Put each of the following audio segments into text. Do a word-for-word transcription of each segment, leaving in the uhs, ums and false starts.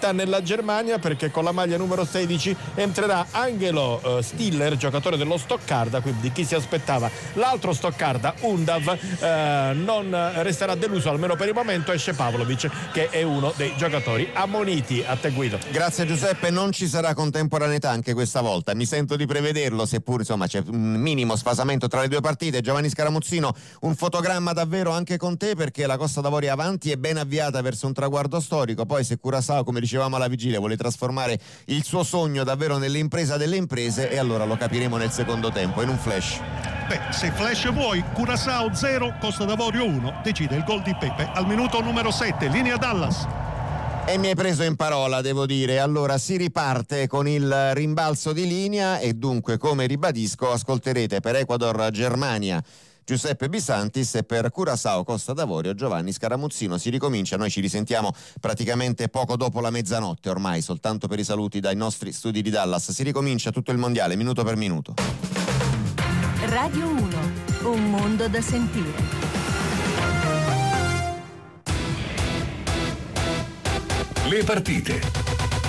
novità nella Germania, perché con la maglia numero sedici entrerà Angelo uh, Stiller, giocatore dello Stoccarda, quindi chi si aspettava l'altro Stoccarda, Undav, uh, non resterà deluso, almeno per il momento. Esce Pavlovic, che è uno dei giocatori ammoniti. A te, Guido. Grazie Giuseppe, non ci sarà contemporaneità anche questa volta, mi sento di prevederlo, seppur insomma c'è un minimo sfasamento tra le due partite. Giovanni Scaramuzzino, un fotogramma davvero anche con te, perché la Costa d'Avorio è avanti e ben avviata verso un traguardo storico. Poi se Curaçao, come dicevamo alla vigilia, vuole trasformare il suo sogno davvero nell'impresa delle imprese, e allora lo capiremo nel secondo tempo, in un flash. Beh, se flash vuoi, Curaçao zero, Costa d'Avorio uno, decide il gol di Pepe al minuto numero sette, linea Dallas. E mi hai preso in parola, devo dire. Allora si riparte con il rimbalzo di linea e dunque, come ribadisco, ascolterete per Ecuador Germania Giuseppe Bisantis e per Curaçao Costa d'Avorio Giovanni Scaramuzzino. Si ricomincia, noi ci risentiamo praticamente poco dopo la mezzanotte, ormai soltanto per i saluti dai nostri studi di Dallas. Si ricomincia tutto il mondiale, minuto per minuto. Radio uno, un mondo da sentire. Le partite.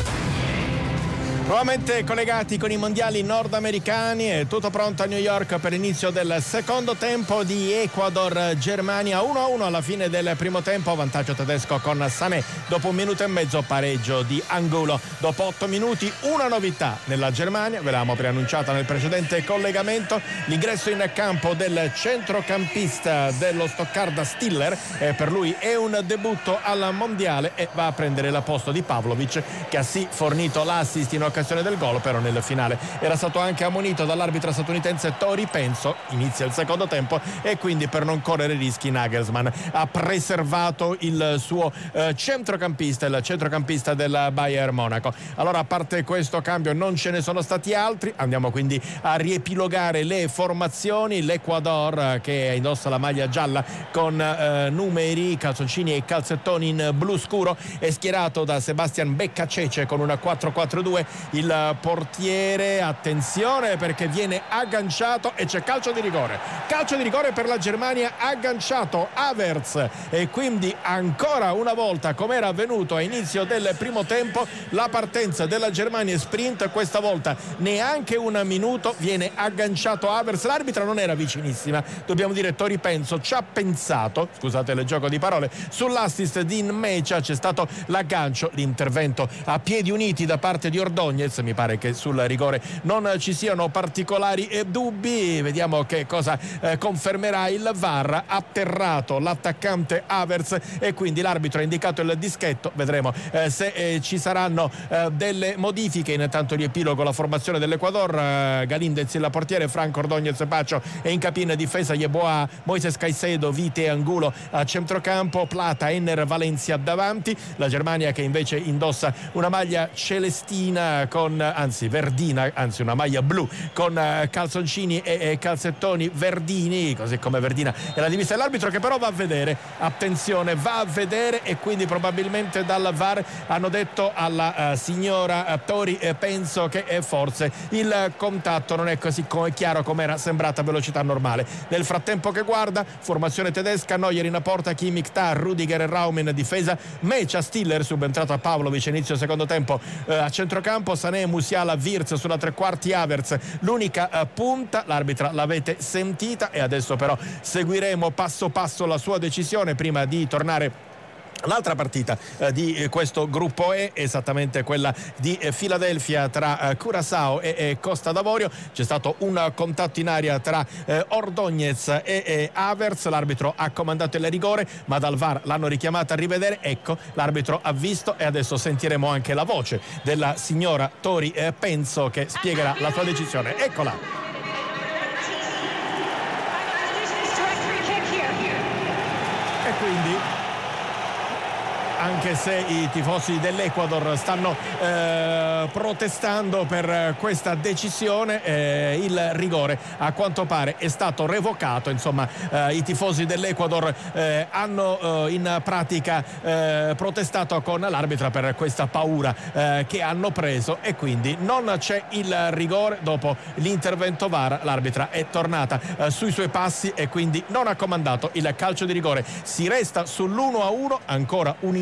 Nuovamente collegati con i mondiali nordamericani, è tutto pronto a New York per l'inizio del secondo tempo di Ecuador-Germania. uno a uno alla fine del primo tempo, vantaggio tedesco con Sané. Dopo un minuto e mezzo pareggio di Angulo. Dopo otto minuti una novità nella Germania, ve l'avevamo preannunciata nel precedente collegamento, l'ingresso in campo del centrocampista dello Stoccarda Stiller. Eh, per lui è un debutto al mondiale e va a prendere il posto di Pavlovic, che ha sì fornito l'assist in occasione del gol, però nel finale era stato anche ammonito dall'arbitro statunitense Tori Penso. Inizia il secondo tempo e quindi, per non correre rischi, Nagelsmann ha preservato il suo eh, centrocampista, il centrocampista del Bayern Monaco. Allora, a parte questo cambio non ce ne sono stati altri. Andiamo quindi a riepilogare le formazioni. L'Ecuador, che indossa la maglia gialla con eh, numeri, calzoncini e calzettoni in blu scuro, è schierato da Sebastian Beccacece con una quattro quattro due. Il portiere, attenzione, perché viene agganciato e c'è calcio di rigore. Calcio di rigore per la Germania, agganciato Havertz, e quindi ancora una volta, come era avvenuto a inizio del primo tempo, la partenza della Germania è sprint. Questa volta neanche un minuto, viene agganciato Havertz. L'arbitra non era vicinissima, dobbiamo dire. Tori Penso ci ha pensato, scusate il gioco di parole, sull'assist di Nmecha. C'è stato l'aggancio, l'intervento a piedi uniti da parte di Ordóñez. Mi pare che sul rigore non ci siano particolari dubbi. Vediamo che cosa eh, confermerà il V A R. Atterrato l'attaccante Havertz e quindi l'arbitro ha indicato il dischetto. Vedremo eh, se eh, ci saranno eh, delle modifiche. Intanto riepilogo la formazione dell'Ecuador. eh, Galíndez il portiere, Franco, Ordóñez, Pacho, e in cabina difesa Yeboah, Moises Caicedo, Vite e Angulo a centrocampo, Plata, Enner, Valencia davanti. La Germania, che invece indossa una maglia celestina con, anzi verdina, anzi una maglia blu con uh, calzoncini e, e calzettoni verdini, così come verdina è la divisa dell'arbitro, che però va a vedere, attenzione, va a vedere, e quindi probabilmente dal V A R hanno detto alla uh, signora uh, Tori eh, Penso che eh, forse il uh, contatto non è così come chiaro come era sembrata a velocità normale. Nel frattempo che guarda, formazione tedesca, Neuer in porta, Kimmich, Tah, Rudiger e Raum in difesa, Mecha, Stiller, subentrato a Pavlovic inizio secondo tempo uh, a centrocampo, Sané, Musiala, Wirtz sulla tre quarti, Havertz l'unica uh, punta. L'arbitra l'avete sentita e adesso però seguiremo passo passo la sua decisione prima di tornare. L'altra partita eh, di eh, questo gruppo E, esattamente quella di eh, Filadelfia tra eh, Curaçao e, e Costa d'Avorio. C'è stato un contatto in aria tra eh, Ordóñez e, e Havertz. L'arbitro ha comandato il rigore, ma dal V A R l'hanno richiamata a rivedere. Ecco, l'arbitro ha visto e adesso sentiremo anche la voce della signora Tori eh, Penso, che spiegherà la sua decisione. Eccola. E quindi, anche se i tifosi dell'Ecuador stanno eh, protestando per questa decisione, eh, il rigore a quanto pare è stato revocato. Insomma, eh, i tifosi dell'Ecuador eh, hanno eh, in pratica eh, protestato con l'arbitra per questa paura eh, che hanno preso, e quindi non c'è il rigore. Dopo l'intervento V A R l'arbitra è tornata eh, sui suoi passi e quindi non ha comandato il calcio di rigore. Si resta sull'uno a uno, ancora un inizio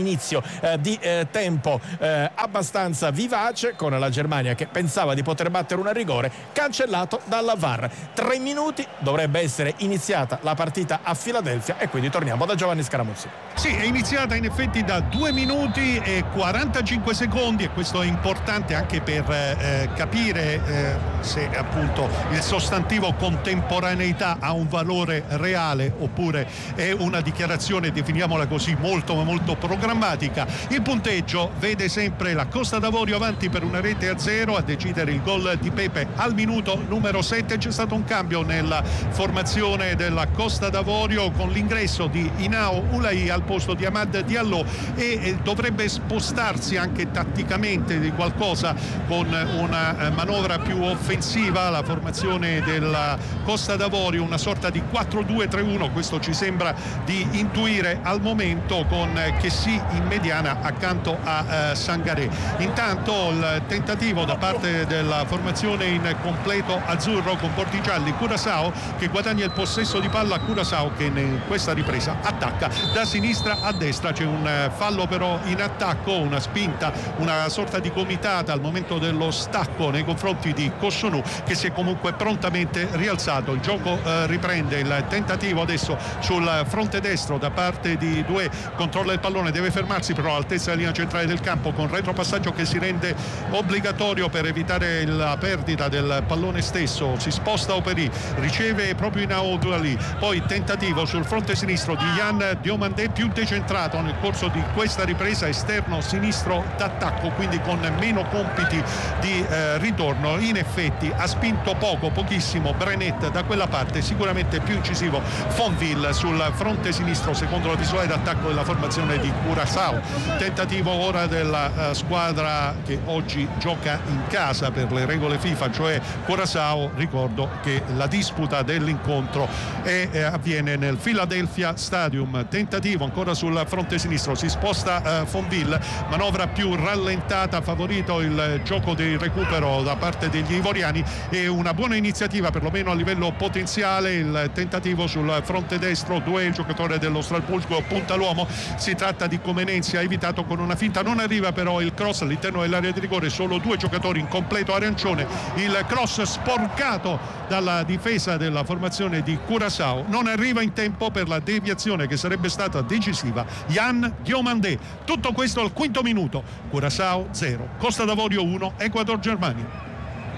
inizio eh, di eh, tempo eh, abbastanza vivace, con la Germania che pensava di poter battere un rigore cancellato dalla V A R. Tre minuti, dovrebbe essere iniziata la partita a Filadelfia, e quindi torniamo da Giovanni Scaramuzzi. Sì, è iniziata in effetti da due minuti e quarantacinque secondi, e questo è importante anche per eh, capire eh, se appunto il sostantivo contemporaneità ha un valore reale oppure è una dichiarazione, definiamola così, molto molto programmatica. Il punteggio vede sempre la Costa d'Avorio avanti per una rete a zero. A decidere il gol di Pepe al minuto numero sette. C'è stato un cambio nella formazione della Costa d'Avorio con l'ingresso di Inao Ulai al posto di Amad Diallo, e eh, dovrebbe spostarsi anche tatticamente di qualcosa con una eh, manovra più offensiva la formazione della Costa d'Avorio, una sorta di quattro due tre uno, questo ci sembra di intuire al momento, con eh, Chessy in mediana accanto a eh, Sangaré. Intanto il tentativo da parte della formazione in completo azzurro con Bordigialli, Curaçao che guadagna il possesso di palla, Curaçao che in questa ripresa attacca da sinistra a destra. C'è un fallo però in attacco, una spinta, una sorta di gomitata al momento dello stacco nei confronti di Cossonu, che si è comunque prontamente rialzato. Il gioco eh, riprende, il tentativo adesso sul fronte destro da parte di Doué, controlla il pallone, deve fermarsi però all'altezza della linea centrale del campo con retropassaggio che si rende obbligatorio per evitare la perdita del pallone stesso. Si sposta Operi, riceve proprio in Audouali, poi tentativo sul fronte sinistro di Yann Diomandé, più decentrato nel corso di questa ripresa, esterno sinistro d'attacco, quindi con meno compiti di eh, ritorno. In effetti ha spinto poco, pochissimo Brenet da quella parte, sicuramente più incisivo Fonville sul fronte sinistro secondo la visuale d'attacco della formazione di Curaçao. Tentativo ora della uh, squadra che oggi gioca in casa per le regole FIFA, cioè Curaçao. Ricordo che la disputa dell'incontro è, eh, avviene nel Philadelphia Stadium. Tentativo ancora sul fronte sinistro, si sposta uh, Fonville, manovra più rallentata, favorito il gioco di recupero da parte degli ivoriani, e una buona iniziativa perlomeno a livello potenziale. Il tentativo sul fronte destro, Doué, il giocatore dello Strasburgo, punta l'uomo, si tratta di Comenenzi, ha evitato con una finta, non arriva però il cross all'interno dell'area di rigore, solo due giocatori in completo arancione, il cross sporcato dalla difesa della formazione di Curaçao, non arriva in tempo per la deviazione che sarebbe stata decisiva, Yann Diomandé. Tutto questo al quinto minuto, Curaçao zero, Costa d'Avorio uno, Ecuador Germania.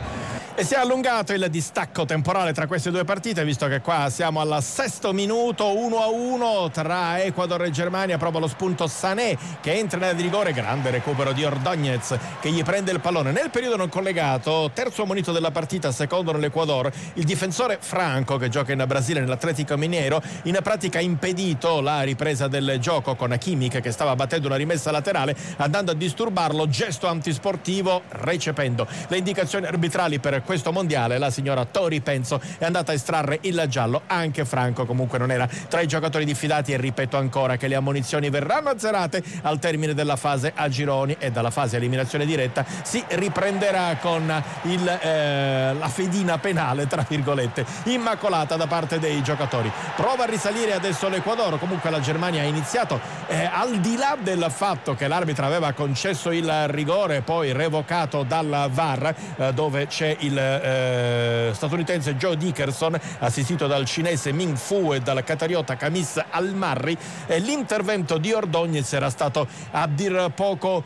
E si è allungato il distacco temporale tra queste due partite, visto che qua siamo al sesto minuto, uno a uno tra Ecuador e Germania. Proprio lo spunto Sané che entra nel rigore, grande recupero di Ordóñez che gli prende il pallone. Nel periodo non collegato, terzo ammonito della partita secondo nell'Ecuador, il difensore Franco che gioca in Brasile nell'Atlético Mineiro, in pratica ha impedito la ripresa del gioco con Kimmich che stava battendo una rimessa laterale, andando a disturbarlo, gesto antisportivo, recependo le indicazioni arbitrali per questo mondiale. La signora Tori Penzo è andata a estrarre il giallo. Anche Franco comunque non era tra i giocatori diffidati, e ripeto ancora che le ammonizioni verranno azzerate al termine della fase a gironi, e dalla fase eliminazione diretta si riprenderà con il, eh, la fedina penale tra virgolette immacolata da parte dei giocatori. Prova a risalire adesso l'Ecuador. Comunque la Germania ha iniziato eh, al di là del fatto che l'arbitro aveva concesso il rigore poi revocato dalla V A R, eh, dove c'è il Eh, statunitense Joe Dickerson assistito dal cinese Ming Fu e dal catariota Kamis Almarri. Eh, l'intervento di Ordóñez era stato a dir poco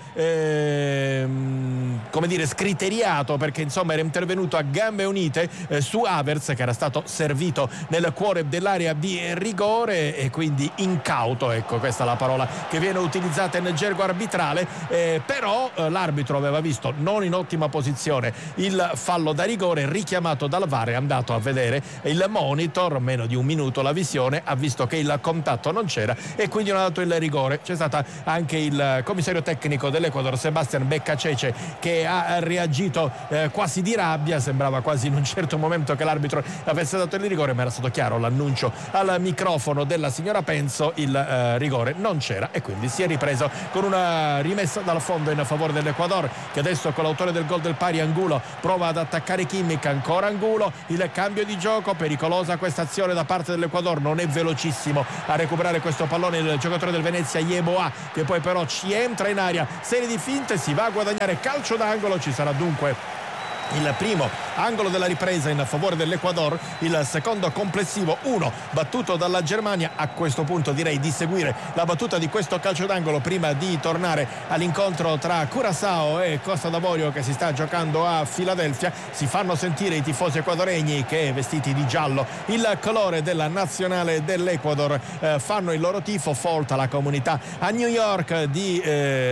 eh, come dire scriteriato, perché insomma era intervenuto a gambe unite eh, su Havertz, che era stato servito nel cuore dell'area di rigore, e quindi incauto, ecco, questa è la parola che viene utilizzata nel gergo arbitrale. Eh, però eh, l'arbitro aveva visto non in ottima posizione il fallo da rigore, richiamato dal V A R, è andato a vedere il monitor, meno di un minuto la visione, ha visto che il contatto non c'era e quindi non ha dato il rigore. C'è stato anche il commissario tecnico dell'Ecuador Sebastián Beccacece che che ha reagito eh, quasi di rabbia, sembrava quasi in un certo momento che l'arbitro avesse dato il rigore, ma era stato chiaro l'annuncio al microfono della signora Penso, il eh, rigore non c'era e quindi si è ripreso con una rimessa dal fondo in favore dell'Ecuador, che adesso con l'autore del gol del pari Angulo prova ad attaccare Kimmich, ancora Angulo, il cambio di gioco, pericolosa questa azione da parte dell'Ecuador, non è velocissimo a recuperare questo pallone il giocatore del Venezia Yeboah, che poi però ci entra in aria, serie di finte, si va a guadagnare calcio d'angolo, ci sarà dunque il primo angolo della ripresa in favore dell'Ecuador, il secondo complessivo uno battuto dalla Germania. A questo punto direi di seguire la battuta di questo calcio d'angolo prima di tornare all'incontro tra Curaçao e Costa d'Avorio che si sta giocando a Filadelfia. Si fanno sentire i tifosi ecuadoregni che, vestiti di giallo, il colore della nazionale dell'Ecuador, eh, fanno il loro tifo. Folta la comunità a New York di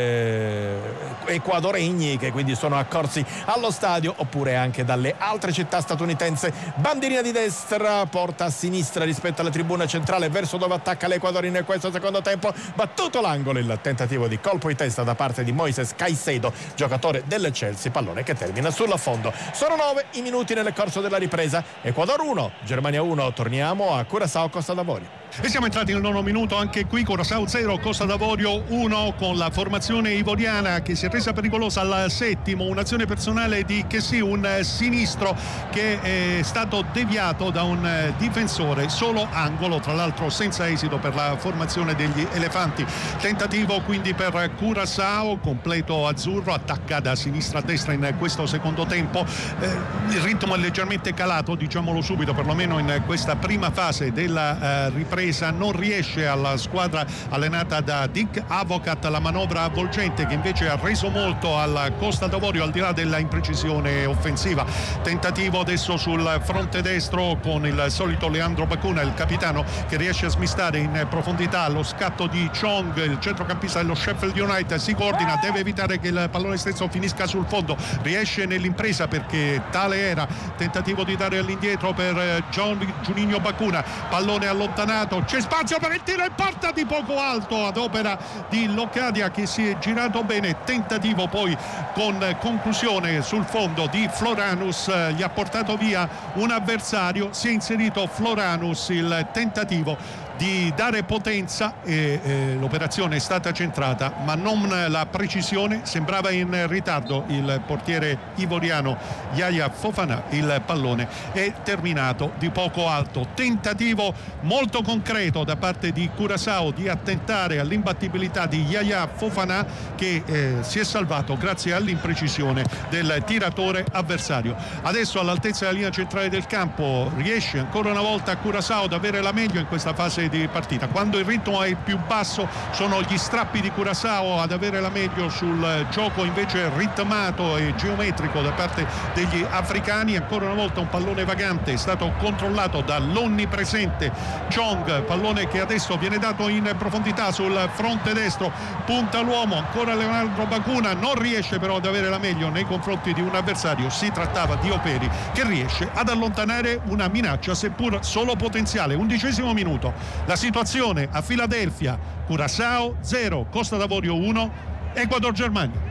eh, ecuadoregni che quindi sono accorsi allo stadio, oppure anche dalle altre città statunitensi. Bandierina di destra, porta a sinistra rispetto alla tribuna centrale verso dove attacca l'Ecuador in questo secondo tempo. Battuto l'angolo, il tentativo di colpo di testa da parte di Moises Caicedo, giocatore del Chelsea, pallone che termina sul fondo. Sono nove i minuti nel corso della ripresa. Ecuador uno, Germania uno. Torniamo a Curaçao Costa d'Avorio. E siamo entrati nel nono minuto, anche qui Curaçao zero, Costa d'Avorio uno, con la formazione ivoriana che si è resa pericolosa al settimo. Un'azione personale di Kessie, un sinistro che è stato deviato da un difensore, solo angolo, tra l'altro senza esito per la formazione degli elefanti. Tentativo quindi per Curaçao, completo azzurro, attacca da sinistra a destra in questo secondo tempo. Eh, il ritmo è leggermente calato, diciamolo subito, perlomeno in questa prima fase della eh, ripresa. Non riesce alla squadra allenata da Dick Advocat la manovra avvolgente, che invece ha reso molto alla Costa d'Avorio al di là della imprecisione offensiva. Tentativo adesso sul fronte destro con il solito Leandro Bacuna, il capitano, che riesce a smistare in profondità lo scatto di Chong, il centrocampista dello Sheffield United. Si coordina, deve evitare che il pallone stesso finisca sul fondo, riesce nell'impresa perché tale era. Tentativo di dare all'indietro per John Juninho Bacuna, pallone allontanato, c'è spazio per il tiro in porta di poco alto ad opera di Locadia, che si è girato bene. Tentativo poi con conclusione sul fondo di Floranus, gli ha portato via un avversario, si è inserito Floranus, il tentativo di dare potenza e eh, l'operazione è stata centrata ma non la precisione, sembrava in ritardo il portiere ivoriano Yaya Fofana. Il pallone è terminato di poco alto. Tentativo molto concreto da parte di Curaçao di attentare all'imbattibilità di Yaya Fofana, che eh, si è salvato grazie all'imprecisione del tiratore avversario. Adesso all'altezza della linea centrale del campo riesce ancora una volta Curaçao ad avere la meglio in questa fase di partita. Quando il ritmo è più basso sono gli strappi di Curaçao ad avere la meglio sul gioco invece ritmato e geometrico da parte degli africani. Ancora una volta un pallone vagante, è stato controllato dall'onnipresente Chong, pallone che adesso viene dato in profondità sul fronte destro, punta l'uomo, ancora Leonardo Bacuna, non riesce però ad avere la meglio nei confronti di un avversario. Si trattava di Operi, che riesce ad allontanare una minaccia seppur solo potenziale. Undicesimo minuto. La situazione a Filadelfia: Curaçao zero, Costa d'Avorio uno, Ecuador Germania.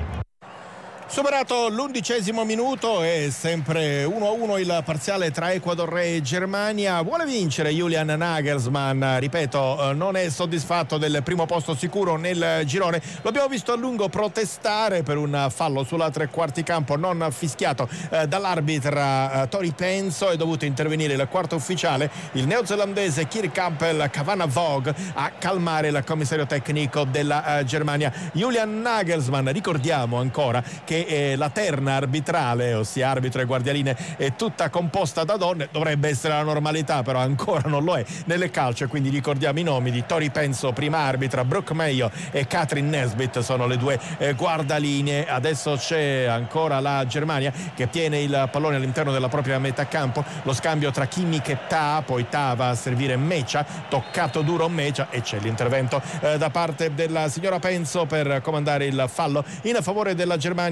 Superato l'undicesimo minuto e sempre uno a uno il parziale tra Ecuador e Germania. Vuole vincere Julian Nagelsmann, ripeto, non è soddisfatto del primo posto sicuro nel girone. Lo abbiamo visto a lungo protestare per un fallo sulla tre quarti campo non fischiato eh, dall'arbitra eh, Tori Penso. È dovuto intervenire il quarto ufficiale, il neozelandese Kirk Campbell Cavana Vogue, a calmare il commissario tecnico della eh, Germania. Julian Nagelsmann, ricordiamo ancora che eh, la terna arbitrale, ossia arbitro e guardialine, è tutta composta da donne. Dovrebbe essere la normalità, però ancora non lo è nel calcio, quindi ricordiamo i nomi di Tori Penso prima arbitra, Brooke Mayo e Catherine Nesbitt sono le due eh, guardalinee. Adesso c'è ancora la Germania che tiene il pallone all'interno della propria metà campo, lo scambio tra Kimmich e Ta, poi Ta va a servire Mecia, toccato duro Mecia, e c'è l'intervento eh, da parte della signora Penso per comandare il fallo in favore della Germania.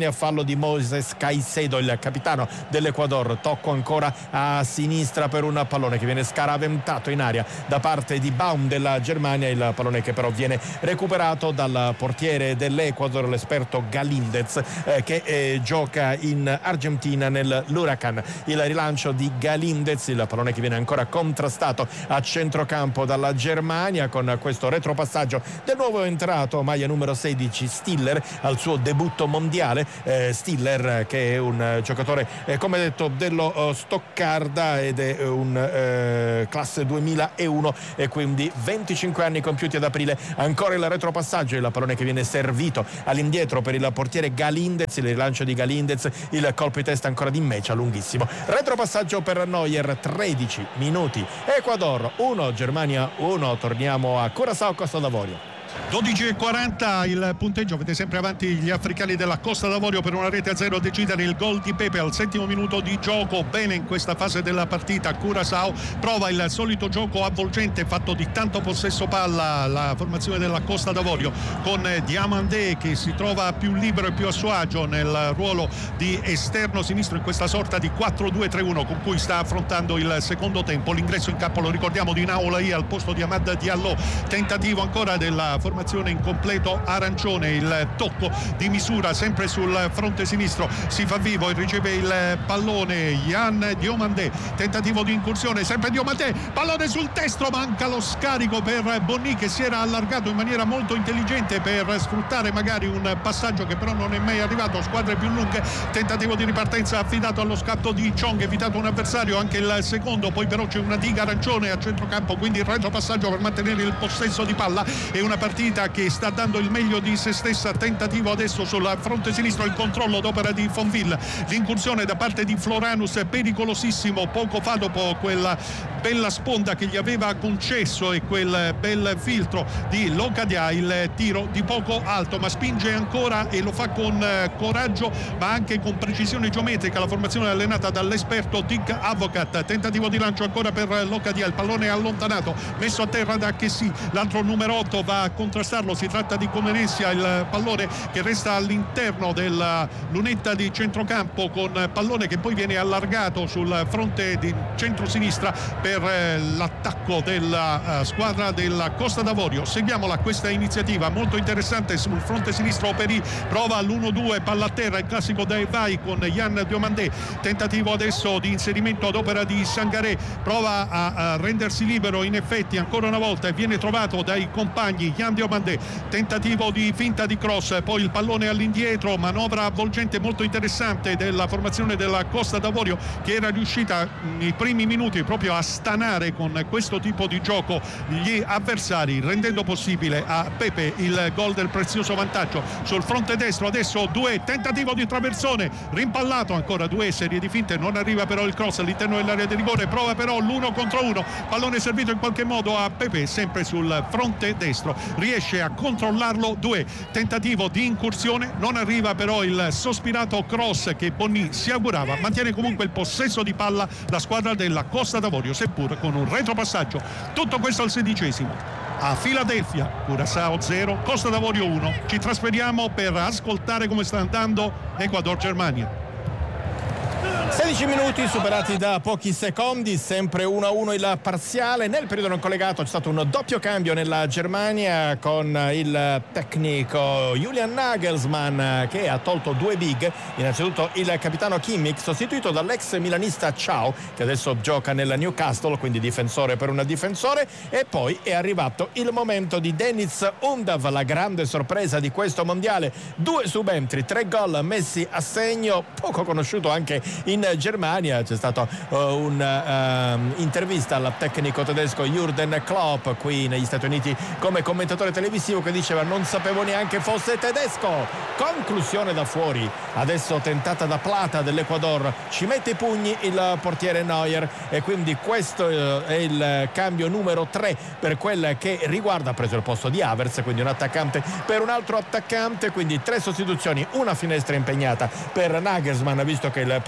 Germania, fallo di Moises Caicedo, il capitano dell'Ecuador. Tocco ancora a sinistra per un pallone che viene scaraventato in aria da parte di Baum della Germania, il pallone che però viene recuperato dal portiere dell'Ecuador, l'esperto Galíndez, eh, che eh, gioca in Argentina nell'Huracan. Il rilancio di Galíndez, il pallone che viene ancora contrastato a centrocampo dalla Germania, con questo retropassaggio del nuovo entrato, maglia numero sedici, Stiller, al suo debutto mondiale. eh, Stiller, che è un giocatore eh, come detto dello uh, Stoccarda, ed è un eh, classe duemilauno, e quindi venticinque anni compiuti ad aprile. Ancora il retropassaggio, il pallone che viene servito all'indietro per il portiere Galíndez, il rilancio di Galíndez, il colpo di testa ancora di Mecha lunghissimo. Retropassaggio per Neuer, tredici minuti, Ecuador uno, Germania uno. Torniamo a Curaçao, Costa d'Avorio. dodici e quaranta il punteggio, avete sempre avanti gli africani della Costa d'Avorio per una rete a zero a decidere il gol di Pepe al settimo minuto di gioco. Bene in questa fase della partita Curaçao, prova il solito gioco avvolgente fatto di tanto possesso palla la formazione della Costa d'Avorio, con Diomandé che si trova più libero e più a suo agio nel ruolo di esterno sinistro in questa sorta di quattro due tre uno con cui sta affrontando il secondo tempo. L'ingresso in campo, lo ricordiamo, di Naoulahi al posto di Amad Diallo. Tentativo ancora della formazione in completo arancione, il tocco di misura sempre sul fronte sinistro, si fa vivo e riceve il pallone Yann Diomandé, tentativo di incursione sempre Diomandé, pallone sul destro, manca lo scarico per Bonny che si era allargato in maniera molto intelligente per sfruttare magari un passaggio che però non è mai arrivato, squadre più lunghe. Tentativo di ripartenza affidato allo scatto di Chong, evitato un avversario, anche il secondo, poi però c'è una diga arancione a centrocampo, quindi il retropassaggio per mantenere il possesso di palla. È una partita che sta dando il meglio di se stessa. Tentativo adesso sul fronte sinistro, il controllo d'opera di Fonville, l'incursione da parte di Floranus pericolosissimo poco fa dopo quella bella sponda che gli aveva concesso e quel bel filtro di Locadia. Il tiro di poco alto, ma spinge ancora e lo fa con coraggio ma anche con precisione geometrica la formazione allenata dall'esperto Dick Advocat. Tentativo di lancio ancora per Locadia, il pallone allontanato, messo a terra da Chessy, l'altro numero otto va a contrastarlo, si tratta di Comenessia, il pallone che resta all'interno della lunetta di centrocampo, con pallone che poi viene allargato sul fronte di centrosinistra per l'attacco della squadra della Costa d'Avorio. Seguiamola questa iniziativa molto interessante sul fronte sinistro. Operi prova l'uno due, palla a terra, il classico dai vai con Yann Diomandé, tentativo adesso di inserimento ad opera di Sangaré, prova a, a rendersi libero in effetti ancora una volta e viene trovato dai compagni Yann Diomandé, tentativo di finta di cross, poi il pallone all'indietro, manovra avvolgente molto interessante della formazione della Costa d'Avorio che era riuscita nei primi minuti proprio a stanare con questo tipo di gioco gli avversari, rendendo possibile a Pepe il gol del prezioso vantaggio sul fronte destro. Adesso due, tentativo di traversone, rimpallato ancora due, serie di finte, non arriva però il cross all'interno dell'area di rigore, prova però l'uno contro uno, pallone servito in qualche modo a Pepe sempre sul fronte destro, riesce a controllarlo, due, tentativo di incursione, non arriva però il sospirato cross che Bonny si augurava. Mantiene comunque il possesso di palla la squadra della Costa d'Avorio, seppur con un retropassaggio. Tutto questo al sedicesimo. A Filadelfia, Curaçao zero, Costa d'Avorio uno. Ci trasferiamo per ascoltare come sta andando Ecuador-Germania. sedici minuti superati da pochi secondi, sempre uno a uno il parziale. Nel periodo non collegato c'è stato un doppio cambio nella Germania con il tecnico Julian Nagelsmann che ha tolto due big, innanzitutto il capitano Kimmich sostituito dall'ex milanista Ciao che adesso gioca nel Newcastle, quindi difensore per un difensore, e poi è arrivato il momento di Deniz Undav, la grande sorpresa di questo mondiale, due subentri, tre gol messi a segno, poco conosciuto anche in Germania. C'è stata uh, un'intervista uh, al tecnico tedesco Jürgen Klopp qui negli Stati Uniti come commentatore televisivo che diceva non sapevo neanche fosse tedesco. Conclusione da fuori, adesso tentata da Plata dell'Ecuador, ci mette i pugni il portiere Neuer e quindi questo uh, è il cambio numero tre per quel che riguarda, ha preso il posto di Havertz, quindi un attaccante per un altro attaccante, quindi tre sostituzioni, una finestra impegnata per Nagelsmann visto che il primo cambio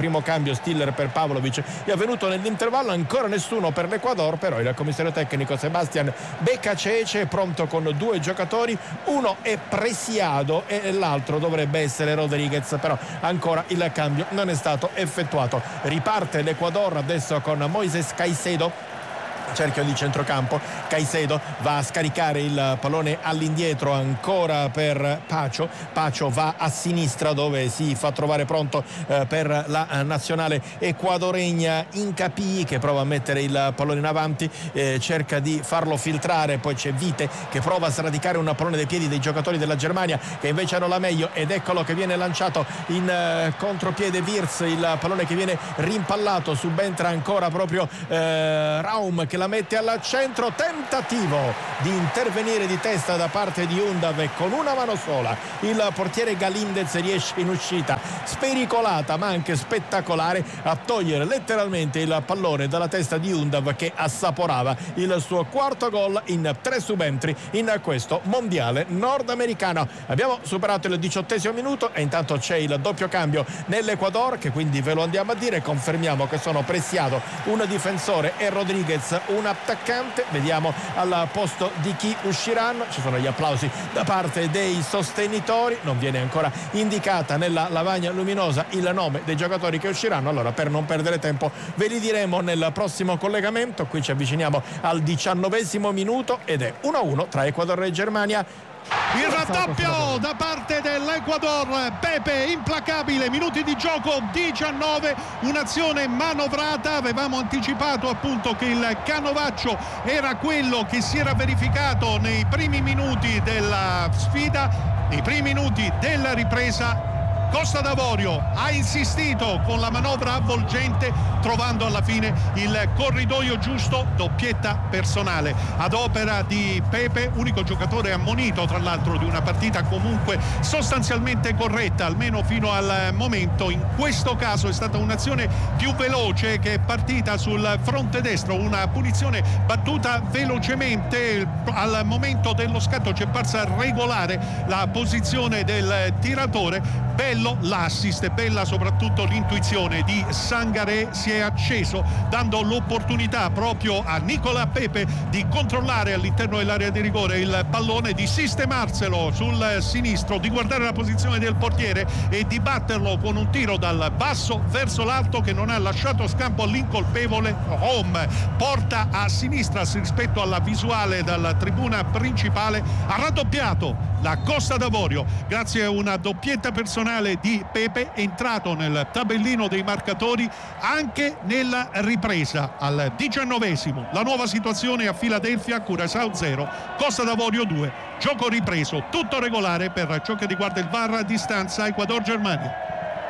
cambio Stiller per Pavlovic è avvenuto nell'intervallo, ancora nessuno per l'Ecuador, però il commissario tecnico Sebastian Beccacece è pronto con due giocatori, uno è Preciado e l'altro dovrebbe essere Rodriguez, però ancora il cambio non è stato effettuato. Riparte l'Ecuador adesso con Moises Caicedo, cerchio di centrocampo. Caicedo va a scaricare il pallone all'indietro ancora per Pacho. Pacho va a sinistra dove si fa trovare pronto eh, per la nazionale ecuadoregna Incapi, che prova a mettere il pallone in avanti, eh, cerca di farlo filtrare, poi c'è Vite che prova a sradicare un pallone dai piedi dei giocatori della Germania che invece hanno la meglio, ed eccolo che viene lanciato in eh, contropiede Wirtz, il pallone che viene rimpallato, subentra ancora proprio eh, Raum che la mette al centro, tentativo di intervenire di testa da parte di Undav e con una mano sola il portiere Galindez riesce in uscita spericolata ma anche spettacolare a togliere letteralmente il pallone dalla testa di Undav, che assaporava il suo quarto gol in tre subentri in questo mondiale nordamericano. Abbiamo superato il diciottesimo minuto e intanto c'è il doppio cambio nell'Ecuador, che quindi ve lo andiamo a dire, confermiamo che sono Preciado un difensore e Rodriguez un attaccante. Vediamo al posto di chi usciranno, ci sono gli applausi da parte dei sostenitori, non viene ancora indicata nella lavagna luminosa il nome dei giocatori che usciranno, allora per non perdere tempo ve li diremo nel prossimo collegamento. Qui ci avviciniamo al diciannovesimo minuto ed è uno a uno tra Ecuador e Germania. Il raddoppio da parte dell'Ecuador, Pepe implacabile, minuti di gioco diciannove, un'azione manovrata. Avevamo anticipato appunto che il canovaccio era quello che si era verificato nei primi minuti della sfida, nei primi minuti della ripresa. Costa d'Avorio ha insistito con la manovra avvolgente, trovando alla fine il corridoio giusto, doppietta personale ad opera di Pepe, unico giocatore ammonito tra l'altro di una partita comunque sostanzialmente corretta, almeno fino al momento. In questo caso è stata un'azione più veloce che è partita sul fronte destro, una punizione battuta velocemente. Al momento dello scatto ci è parsa regolare la posizione del tiratore. Bello l'assist, bella soprattutto l'intuizione di Sangaré, si è acceso dando l'opportunità proprio a Nicola Pepe di controllare all'interno dell'area di rigore il pallone, di sistemarselo sul sinistro, di guardare la posizione del portiere e di batterlo con un tiro dal basso verso l'alto che non ha lasciato scampo all'incolpevole Home. Porta a sinistra rispetto alla visuale dalla tribuna principale, ha raddoppiato la Costa d'Avorio grazie a una doppietta personale di Pepe, entrato nel tabellino dei marcatori anche nella ripresa. Al diciannovesimo la nuova situazione a Filadelfia, Curaçao zero, Costa d'Avorio due, gioco ripreso, tutto regolare per ciò che riguarda il V A R a distanza Ecuador-Germania.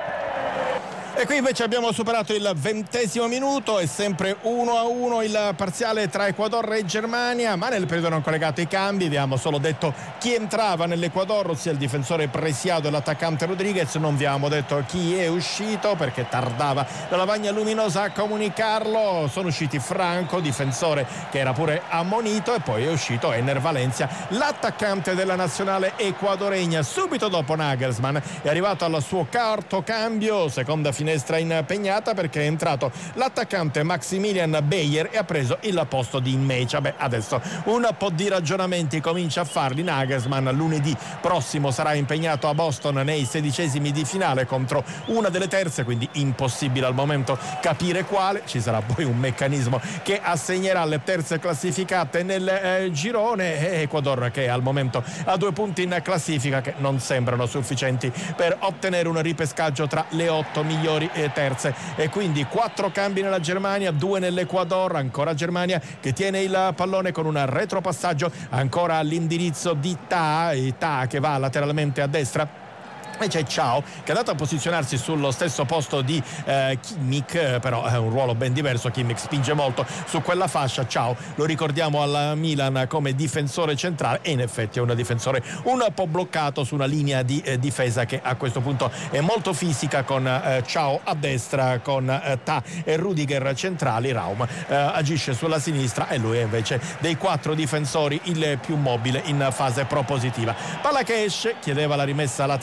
E qui invece abbiamo superato il ventesimo minuto, è sempre uno a uno il parziale tra Ecuador e Germania, ma nel periodo non collegato ai cambi abbiamo solo detto chi entrava nell'Ecuador, ossia il difensore Preciado e l'attaccante Rodriguez. Non vi abbiamo detto chi è uscito perché tardava la lavagna luminosa a comunicarlo. Sono usciti Franco, difensore che era pure ammonito, e poi è uscito Enner Valencia, l'attaccante della nazionale ecuadoregna. Subito dopo Nagelsmann è arrivato al suo quarto cambio, seconda finestra impegnata, perché è entrato l'attaccante Maximilian Bayer e ha preso il posto di Mecha. Beh, adesso un po' di ragionamenti comincia a farli Nagelsmann. Lunedì prossimo sarà impegnato a Boston nei sedicesimi di finale contro una delle terze, quindi impossibile al momento capire quale. Ci sarà poi un meccanismo che assegnerà le terze classificate nel eh, girone, e Ecuador che al momento ha due punti in classifica che non sembrano sufficienti per ottenere un ripescaggio tra le otto migliori terze. E quindi quattro cambi nella Germania, due nell'Ecuador. Ancora Germania che tiene il pallone con un retropassaggio ancora all'indirizzo di Ta, e Ta che va lateralmente a destra. E c'è Ciao che è andato a posizionarsi sullo stesso posto di eh, Kimmich, però è un ruolo ben diverso. Kimmich spinge molto su quella fascia. Ciao lo ricordiamo al Milan come difensore centrale, e in effetti è un difensore un po' bloccato su una linea di eh, difesa che a questo punto è molto fisica, con eh, Ciao a destra, con eh, Ta e Rudiger centrali. Raum eh, agisce sulla sinistra e lui è invece dei quattro difensori il più mobile in fase propositiva. Palla che esce, chiedeva la rimessa laterale il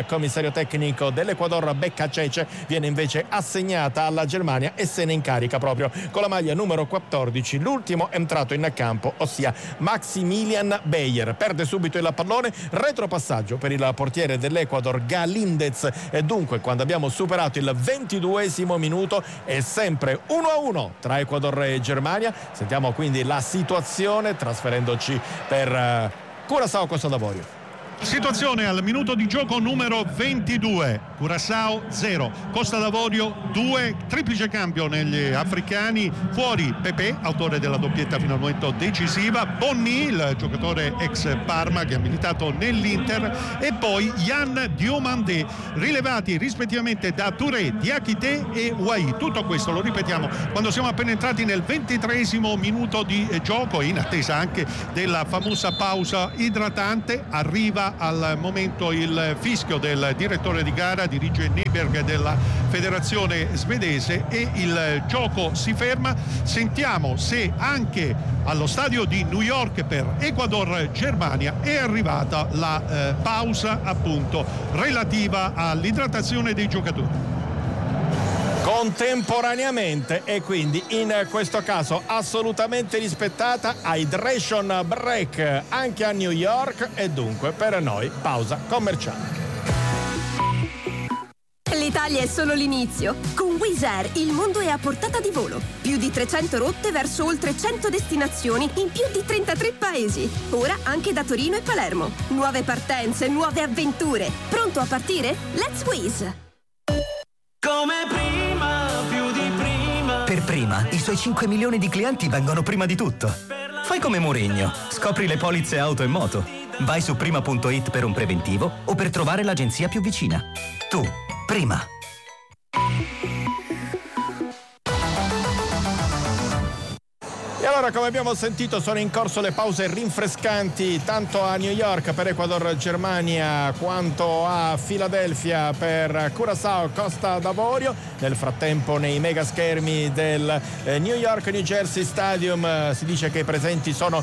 commissario tecnico dell'Ecuador Becca Cece viene invece assegnata alla Germania e se ne incarica proprio con la maglia numero quattordici l'ultimo entrato in campo, ossia Maximilian Beyer. Perde subito il pallone, retropassaggio per il portiere dell'Ecuador Galindez e dunque quando abbiamo superato il ventiduesimo minuto è sempre uno a uno tra Ecuador e Germania. Sentiamo quindi la situazione trasferendoci per uh, Curaçao Costa d'Avorio. Situazione al minuto di gioco numero ventidue, Curaçao zero, Costa d'Avorio due, triplice cambio negli africani, fuori Pepe, autore della doppietta fino al momento decisiva, Bonni, il giocatore ex Parma che ha militato nell'Inter, e poi Yann Diomandé, rilevati rispettivamente da Touré, Diakité e Wai. Tutto questo lo ripetiamo quando siamo appena entrati nel ventitreesimo minuto di gioco, in attesa anche della famosa pausa idratante. Arriva al momento il fischio del direttore di gara, dirige Nyberg della federazione svedese, e il gioco si ferma. Sentiamo se anche allo stadio di New York per Ecuador-Germania è arrivata la eh, pausa appunto relativa all'idratazione dei giocatori. Contemporaneamente e quindi in questo caso assolutamente rispettata, hydration break anche a New York e dunque per noi pausa commerciale. L'Italia è solo l'inizio. Con Wizz Air il mondo è a portata di volo. Più di trecento rotte verso oltre cento destinazioni in più di trentatré paesi. Ora anche da Torino e Palermo. Nuove partenze, nuove avventure. Pronto a partire? Let's Wizz! Come prima, più di prima. Per Prima, i suoi cinque milioni di clienti vengono prima di tutto. Fai come Mourinho, scopri le polizze auto e moto. Vai su prima punto it per un preventivo o per trovare l'agenzia più vicina. Tu, Prima. E allora, come abbiamo sentito, sono in corso le pause rinfrescanti tanto a New York per Ecuador-Germania quanto a Filadelfia per Curaçao Costa d'Avorio. Nel frattempo nei mega schermi del eh, New York New Jersey Stadium eh, si dice che i presenti sono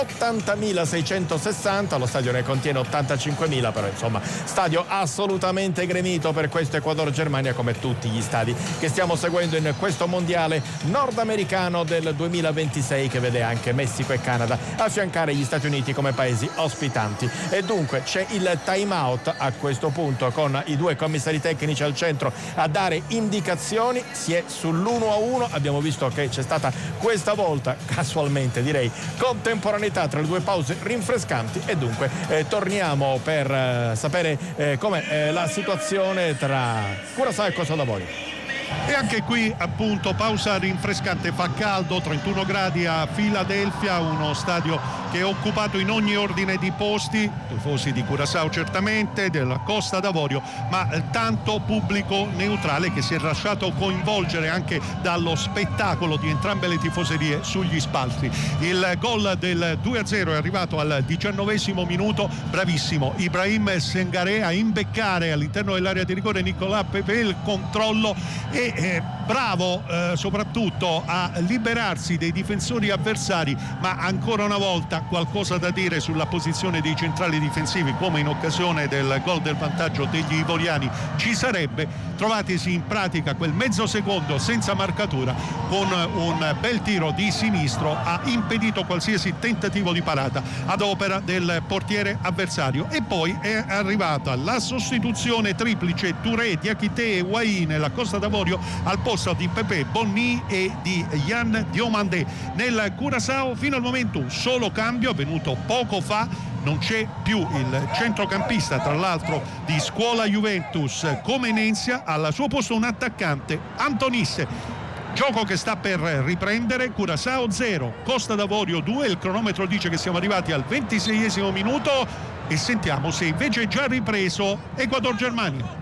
ottantamilaseicentosessanta, lo stadio ne contiene ottantacinquemila, però insomma stadio assolutamente gremito per questo Ecuador-Germania, come tutti gli stadi che stiamo seguendo in questo mondiale nordamericano del duemilaventisei, che vede anche Messico e Canada affiancare gli Stati Uniti come paesi ospitanti. E dunque c'è il time out a questo punto con i due commissari tecnici al centro a dare indicazioni. Si è sull'uno a uno, abbiamo visto che c'è stata questa volta casualmente direi contemporaneità tra le due pause rinfrescanti e dunque eh, torniamo per eh, sapere eh, com'è eh, la situazione tra Curaçao e Costa d'Avorio. E anche qui appunto pausa rinfrescante, fa caldo, trentuno gradi a Filadelfia, uno stadio che è occupato in ogni ordine di posti, tifosi di Curaçao certamente, della Costa d'Avorio, ma tanto pubblico neutrale che si è lasciato coinvolgere anche dallo spettacolo di entrambe le tifoserie sugli spalti. Il gol del due a zero è arrivato al diciannovesimo minuto, bravissimo Ibrahim Sengaré a imbeccare all'interno dell'area di rigore Nicolas Pepe, il controllo, e eh, bravo eh, soprattutto a liberarsi dei difensori avversari, ma ancora una volta qualcosa da dire sulla posizione dei centrali difensivi, come in occasione del gol del vantaggio degli ivoriani ci sarebbe. Trovatisi in pratica quel mezzo secondo senza marcatura, con un bel tiro di sinistro ha impedito qualsiasi tentativo di parata ad opera del portiere avversario. E poi è arrivata la sostituzione triplice Touré, Diakité e Wai nella Costa d'Avorio al posto di Pepe, Bonni e di Yann Diomandé. Nel Curaçao fino al momento un solo cambio avvenuto poco fa, non c'è più il centrocampista, tra l'altro di scuola Juventus, Comenensia, al suo posto un attaccante, Antonisse. Gioco che sta per riprendere, Curaçao zero, Costa d'Avorio due, il cronometro dice che siamo arrivati al ventiseiesimo minuto e sentiamo se invece è già ripreso Ecuador-Germania.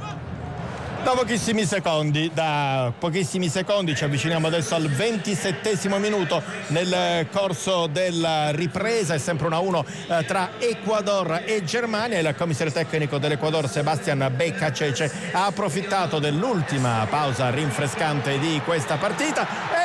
Da pochissimi secondi, da pochissimi secondi ci avviciniamo adesso al ventisettesimo minuto nel corso della ripresa. È sempre uno a uno eh, tra Ecuador e Germania. Il commissario tecnico dell'Ecuador Sebastián Becca Cece ha approfittato dell'ultima pausa rinfrescante di questa partita. Errore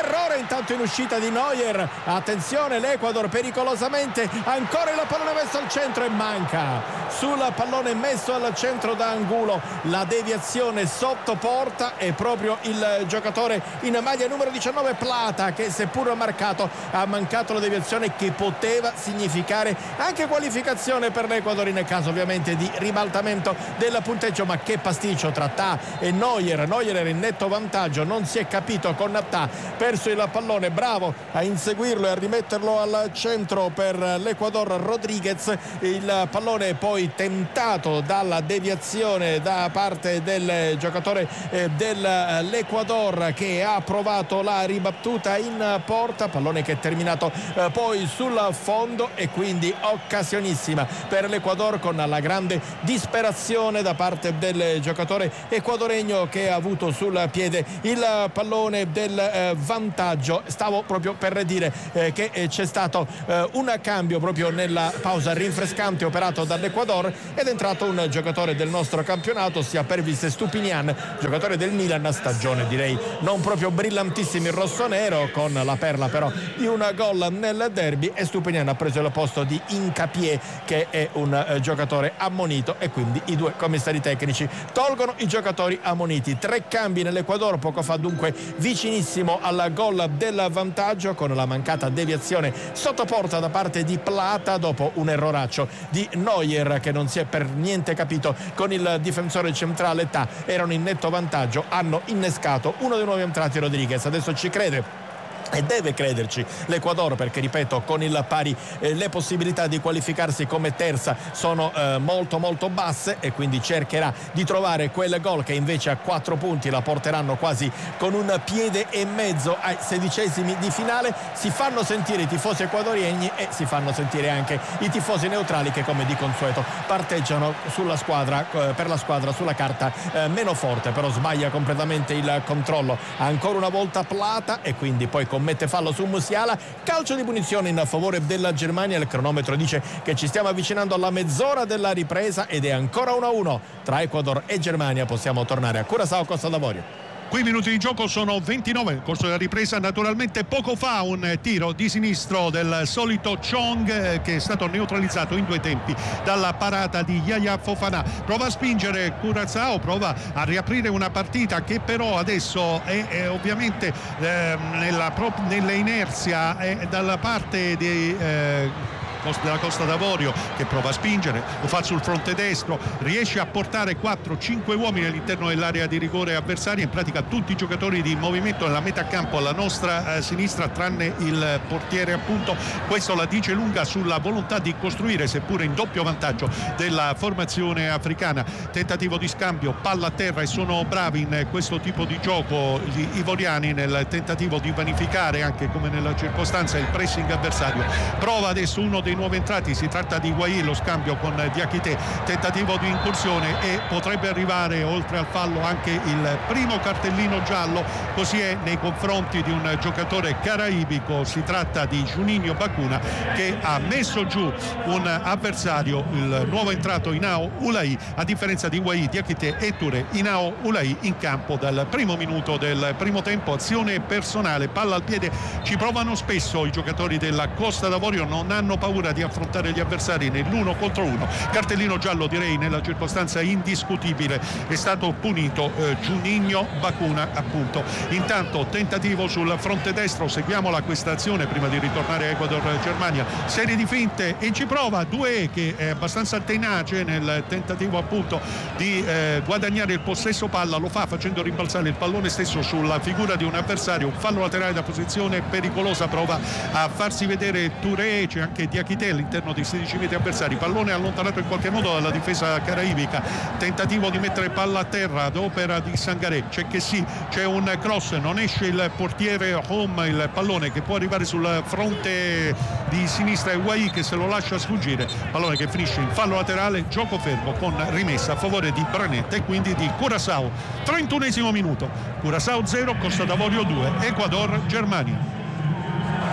intanto in uscita di Neuer, attenzione l'Ecuador pericolosamente, ancora il pallone messo al centro e manca sul pallone messo al centro da Angulo, la deviazione sotto porta è proprio il giocatore in maglia numero diciannove Plata che seppur marcato ha mancato la deviazione che poteva significare anche qualificazione per l'Ecuador in caso ovviamente di ribaltamento del punteggio. Ma che pasticcio tra Tah e Neuer, Neuer era in netto vantaggio, non si è capito con Tah, perso il pallone, bravo a inseguirlo e a rimetterlo al centro per l'Ecuador Rodriguez, il pallone poi tentato dalla deviazione da parte del giocatore eh, dell'Ecuador che ha provato la ribattuta in porta, pallone che è terminato eh, poi sul fondo e quindi occasionissima per l'Ecuador con la grande disperazione da parte del giocatore ecuadoregno che ha avuto sul piede il pallone del eh, vantaggio. Stavo proprio per dire eh, che eh, c'è stato eh, un cambio proprio nella pausa rinfrescante operato dall'Ecuador ed è entrato un giocatore del nostro campionato, ossia Pervis Stupinian, giocatore del Milan, stagione direi non proprio brillantissima in rossonero, con la perla però di un gol nel derby, e Stupinian ha preso il posto di Hincapié che è un eh, giocatore ammonito e quindi i due commissari tecnici tolgono i giocatori ammoniti. Tre cambi nell'Ecuador, poco fa dunque vicinissimo al gol del vantaggio con la mancata deviazione sotto porta da parte di Plata dopo un erroraccio di Neuer che non si è per niente capito con il difensore centrale Tah. Erano in netto vantaggio, hanno innescato uno dei nuovi entrati Rodriguez, adesso ci crede e deve crederci l'Ecuador perché ripeto con il pari eh, le possibilità di qualificarsi come terza sono eh, molto molto basse e quindi cercherà di trovare quel gol che invece a quattro punti la porteranno quasi con un piede e mezzo ai sedicesimi di finale. Si fanno sentire i tifosi ecuadoriani e si fanno sentire anche i tifosi neutrali che come di consueto parteggiano sulla squadra eh, per la squadra sulla carta eh, meno forte, però sbaglia completamente il controllo ancora una volta Plata e quindi poi commette fallo su Musiala, calcio di punizione in favore della Germania. Il cronometro dice che ci stiamo avvicinando alla mezz'ora della ripresa ed è ancora uno a uno tra Ecuador e Germania. Possiamo tornare a Curaçao Costa d'Avorio. Qui minuti di gioco sono ventinove, nel corso della ripresa naturalmente poco fa un tiro di sinistro del solito Chong che è stato neutralizzato in due tempi dalla parata di Yaya Fofana. Prova a spingere Curaçao, prova a riaprire una partita che però adesso è, è ovviamente eh, nella, nella inerzia è dalla parte di eh, della Costa d'Avorio che prova a spingere, lo fa sul fronte destro, riesce a portare quattro cinque uomini all'interno dell'area di rigore avversaria, in pratica tutti i giocatori di movimento nella metà campo alla nostra eh, sinistra tranne il portiere appunto. Questo la dice lunga sulla volontà di costruire seppure in doppio vantaggio della formazione africana. Tentativo di scambio, palla a terra e sono bravi in questo tipo di gioco gli ivoriani nel tentativo di vanificare anche come nella circostanza il pressing avversario. Prova adesso uno dei nuovi entrati, si tratta di Guayi, lo scambio con Diakité, tentativo di incursione e potrebbe arrivare oltre al fallo anche il primo cartellino giallo, così è nei confronti di un giocatore caraibico, si tratta di Juninho Bacuna che ha messo giù un avversario, il nuovo entrato Inao Ulai, a differenza di Guayi, Diakité e Touré. Inao Ulai in campo dal primo minuto del primo tempo, azione personale, palla al piede, ci provano spesso i giocatori della Costa d'Avorio, non hanno paura di affrontare gli avversari nell'uno contro uno. Cartellino giallo direi nella circostanza indiscutibile, è stato punito eh, Juninho Bacuna appunto. Intanto tentativo sul fronte destro, seguiamola questa azione prima di ritornare a Ecuador-Germania, serie di finte e ci prova Doué che è abbastanza tenace nel tentativo appunto di eh, guadagnare il possesso palla, lo fa facendo rimbalzare il pallone stesso sulla figura di un avversario, un fallo laterale da posizione pericolosa, prova a farsi vedere Touré, c'è anche Diakité all'interno dei sedici metri avversari, pallone allontanato in qualche modo dalla difesa caraibica, tentativo di mettere palla a terra ad opera di Sangaré, c'è che sì, c'è un cross, non esce il portiere Home, il pallone che può arrivare sul fronte di sinistra e Guayi che se lo lascia sfuggire, pallone che finisce in fallo laterale, gioco fermo con rimessa a favore di Branetta e quindi di Curaçao. trentunesimo minuto, Curaçao zero, Costa d'Avorio due, Ecuador Germania.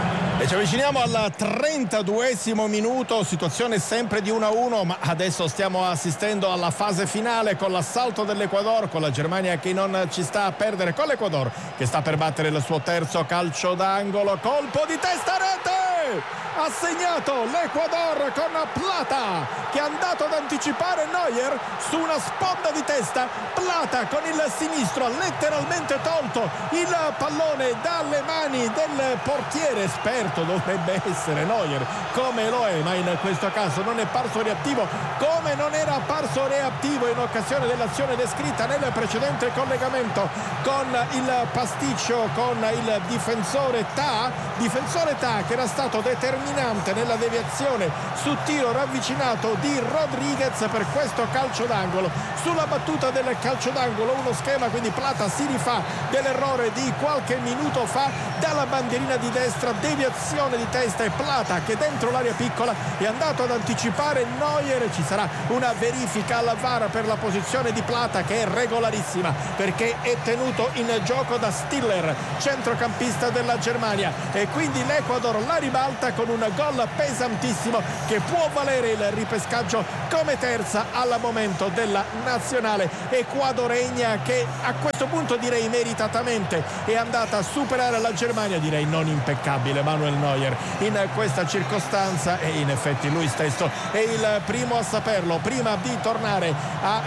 E ci avviciniamo al trentaduesimo minuto, situazione sempre di uno a uno, ma adesso stiamo assistendo alla fase finale con l'assalto dell'Ecuador, con la Germania che non ci sta a perdere, con l'Ecuador che sta per battere il suo terzo calcio d'angolo, colpo di testa, rete! Ha segnato l'Ecuador con Plata che è andato ad anticipare Neuer su una sponda di testa. Plata con il sinistro ha letteralmente tolto il pallone dalle mani del portiere esperto, dovrebbe essere Neuer come lo è, ma in questo caso non è parso reattivo come non era parso reattivo in occasione dell'azione descritta nel precedente collegamento con il pasticcio con il difensore Ta difensore Ta che era stato determinato nella deviazione su tiro ravvicinato di Rodriguez per questo calcio d'angolo. Sulla battuta del calcio d'angolo uno schema, quindi Plata si rifà dell'errore di qualche minuto fa dalla bandierina di destra, deviazione di testa e Plata che dentro l'area piccola è andato ad anticipare Neuer. Ci sarà una verifica alla V A R per la posizione di Plata che è regolarissima perché è tenuto in gioco da Stiller, centrocampista della Germania, e quindi l'Ecuador la ribalta con un gol pesantissimo che può valere il ripescaggio come terza al momento della nazionale ecuadoregna, che a questo punto direi meritatamente è andata a superare la Germania, direi non impeccabile Manuel Neuer in questa circostanza, e in effetti lui stesso è il primo a saperlo. Prima di tornare a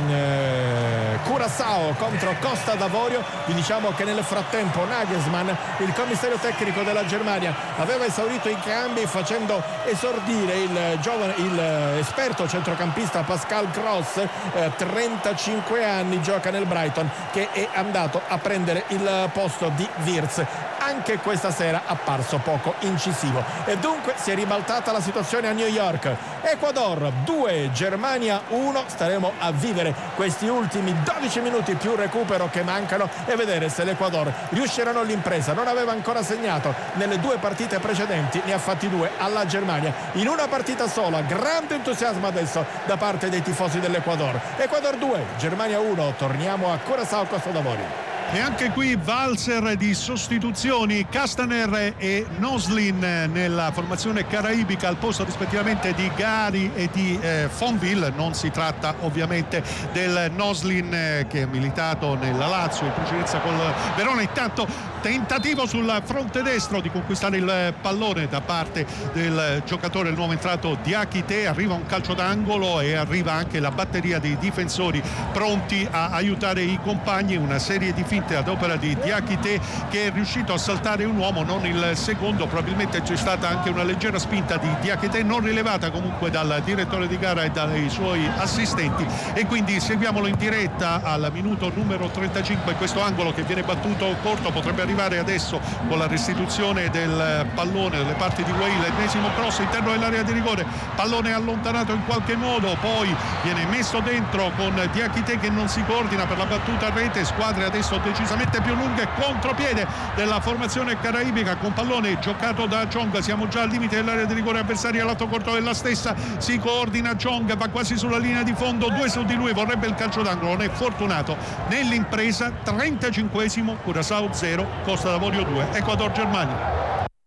eh, Curaçao contro Costa d'Avorio vi diciamo che nel frattempo Nagelsmann, il commissario tecnico della Germania, aveva esaurito i cambi facendo esordire il giovane, il esperto centrocampista Pascal Gross, eh, trentacinque anni, gioca nel Brighton, che è andato a prendere il posto di Wirtz, anche questa sera apparso poco incisivo, e dunque si è ribaltata la situazione a New York. Ecuador due, Germania uno. Staremo a vivere questi ultimi dodici minuti più recupero che mancano e vedere se l'Ecuador riusciranno l'impresa. Non aveva ancora segnato nelle due partite precedenti, ne ha fatti due alla Germania in una partita sola. Grande entusiasmo adesso da parte dei tifosi dell'Ecuador. Ecuador due, Germania uno. Torniamo a Curaçao, Costa d'Avorio. E anche qui valzer di sostituzioni, Castaner e Noslin nella formazione caraibica al posto rispettivamente di Gari e di eh, Fonville. Non si tratta ovviamente del Noslin eh, che ha militato nella Lazio in precedenza col Verona. Intanto tentativo sul fronte destro di conquistare il pallone da parte del giocatore, il nuovo entrato Diakité. Arriva un calcio d'angolo e arriva anche la batteria dei difensori pronti a aiutare i compagni. Una serie di finte ad opera di Diakité che è riuscito a saltare un uomo, non il secondo. Probabilmente c'è stata anche una leggera spinta di Diakité, non rilevata comunque dal direttore di gara e dai suoi assistenti, e quindi seguiamolo in diretta al minuto numero trentacinque. Questo angolo che viene battuto corto potrebbe arrivare adesso con la restituzione del pallone dalle parti di Whale. Ennesimo cross interno dell'area di rigore, pallone allontanato in qualche modo, poi viene messo dentro con Diakité che non si coordina per la battuta a rete. Squadre adesso decisamente più lunghe, contropiede della formazione caraibica con pallone giocato da Jong. Siamo già al limite dell'area di rigore avversaria, lato corto della stessa, si coordina Jong, va quasi sulla linea di fondo, due su di lui, vorrebbe il calcio d'angolo, non è fortunato nell'impresa. Trentacinquesimo, Curaçao zero, Costa d'Avorio due, Ecuador Germania.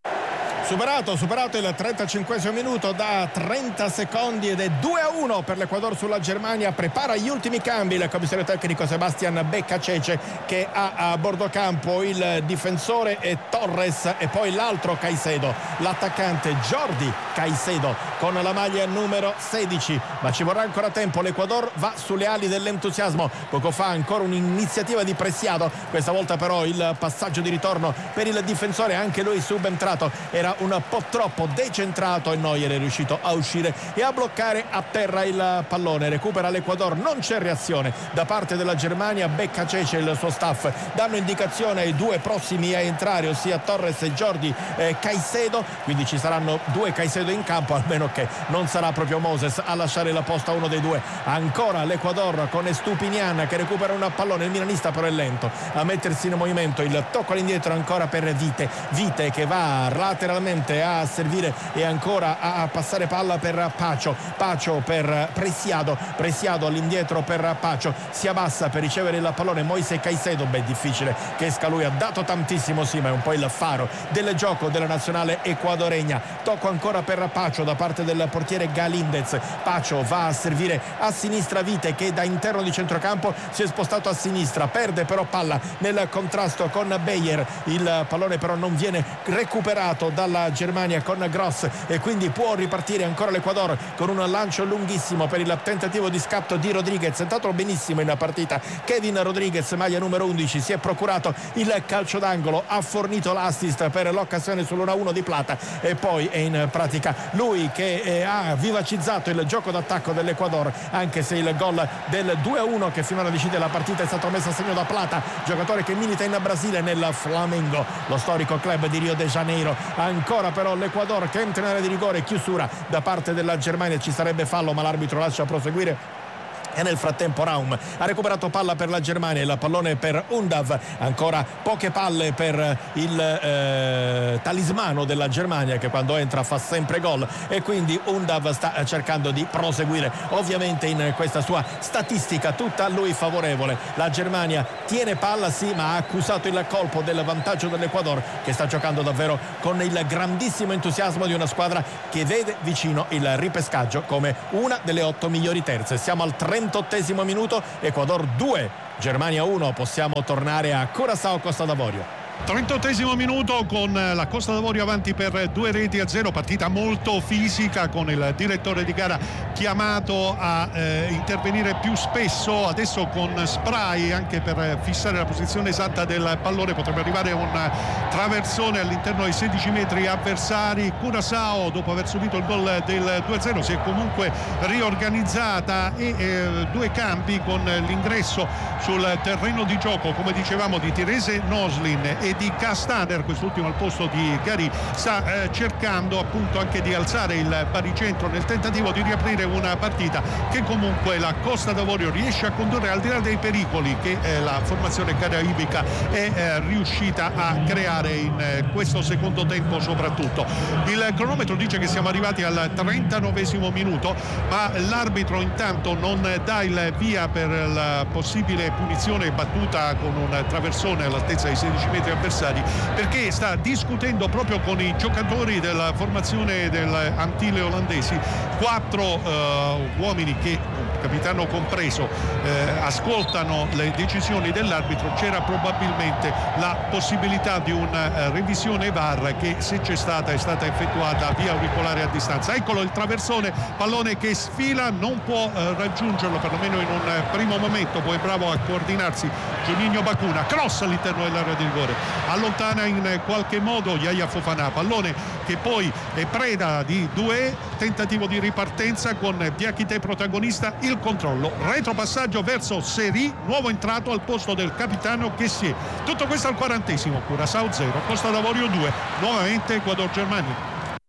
Superato, superato il trentacinquesimo minuto da trenta secondi ed è due a uno per l'Ecuador sulla Germania. Prepara gli ultimi cambi il commissario tecnico Sebastian Beccacece, che ha a bordo campo il difensore e Torres e poi l'altro Caicedo, l'attaccante Jordi Caicedo con la maglia numero sedici. Ma ci vorrà ancora tempo, l'Ecuador va sulle ali dell'entusiasmo. Poco fa ancora un'iniziativa di Preciado, questa volta però il passaggio di ritorno per il difensore, anche lui subentrato, era un po' troppo decentrato e Neuer è riuscito a uscire e a bloccare a terra il pallone. Recupera l'Ecuador, non c'è reazione da parte della Germania. Beccacece e il suo staff danno indicazione ai due prossimi a entrare, ossia Torres e Jordi eh, Caicedo, quindi ci saranno due Caicedo in campo, almeno che non sarà proprio Moses a lasciare la posta a uno dei due. Ancora l'Ecuador con Estupinian che recupera un pallone, il milanista però è lento a mettersi in movimento, il tocco all'indietro ancora per Vite Vite che va lateralmente direttamente a servire e ancora a passare palla per Pacio, Pacio per Preciado, Preciado all'indietro per Pacio, si abbassa per ricevere il pallone Moise Caicedo, beh difficile che esca lui, ha dato tantissimo sì, ma è un po' il faro del gioco della nazionale ecuadoregna. Tocco ancora per Pacio da parte del portiere Galindez, Pacio va a servire a sinistra Vite che da interno di centrocampo si è spostato a sinistra, perde però palla nel contrasto con Beyer, il pallone però non viene recuperato dalla Germania con Gross e quindi può ripartire ancora l'Ecuador con un lancio lunghissimo per il tentativo di scatto di Rodriguez. È entrato benissimo in partita Kevin Rodriguez, maglia numero undici, si è procurato il calcio d'angolo, ha fornito l'assist per l'occasione sull'uno a uno di Plata e poi è in pratica lui che eh, ha vivacizzato il gioco d'attacco dell'Ecuador, anche se il gol del due a uno che finora decide la partita è stato messo a segno da Plata, giocatore che milita in Brasile nel Flamengo, lo storico club di Rio de Janeiro. Ancora però l'Ecuador che entra in area di rigore, chiusura da parte della Germania, ci sarebbe fallo ma l'arbitro lascia proseguire. E nel frattempo Raum ha recuperato palla per la Germania, il pallone per Undav, ancora poche palle per il eh, talismano della Germania che quando entra fa sempre gol e quindi Undav sta cercando di proseguire ovviamente in questa sua statistica tutta a lui favorevole. La Germania tiene palla sì, ma ha accusato il colpo del vantaggio dell'Ecuador che sta giocando davvero con il grandissimo entusiasmo di una squadra che vede vicino il ripescaggio come una delle otto migliori terze. Siamo al trentottesimo minuto, Ecuador due, Germania uno, possiamo tornare a Curaçao Costa d'Avorio. trentottesimo minuto con la Costa d'Avorio avanti per due reti a zero, partita molto fisica con il direttore di gara chiamato a eh, intervenire più spesso, adesso con spray anche per fissare la posizione esatta del pallone. Potrebbe arrivare un traversone all'interno dei sedici metri avversari. Curaçao, dopo aver subito il gol del due a zero, si è comunque riorganizzata e eh, due cambi con l'ingresso sul terreno di gioco, come dicevamo, di Therese Noslin e di Castaner, quest'ultimo al posto di Gary, sta eh, cercando appunto anche di alzare il baricentro nel tentativo di riaprire una partita che comunque la Costa d'Avorio riesce a condurre al di là dei pericoli che eh, la formazione caraibica è eh, riuscita a creare in eh, questo secondo tempo soprattutto. Il cronometro dice che siamo arrivati al trentanovesimo minuto, ma l'arbitro intanto non dà il via per la possibile punizione battuta con un traversone all'altezza dei sedici metri avversari, perché sta discutendo proprio con i giocatori della formazione dell'Antille olandesi, quattro eh, uomini che, capitano compreso, eh, ascoltano le decisioni dell'arbitro. C'era probabilmente la possibilità di una uh, revisione V A R che, se c'è stata, è stata effettuata via auricolare a distanza. Eccolo il traversone, pallone che sfila, non può uh, raggiungerlo perlomeno in un uh, primo momento, poi bravo a coordinarsi Juninho Bacuna, cross all'interno dell'area di rigore, allontana in qualche modo Yaya Fofana, pallone che poi è preda di due, tentativo di ripartenza con Diakité protagonista, il controllo, retropassaggio verso Seri, nuovo entrato al posto del capitano Kessié. Tutto questo al quarantesimo, Curaçao zero, Costa d'Avorio due, nuovamente Ecuador-Germania.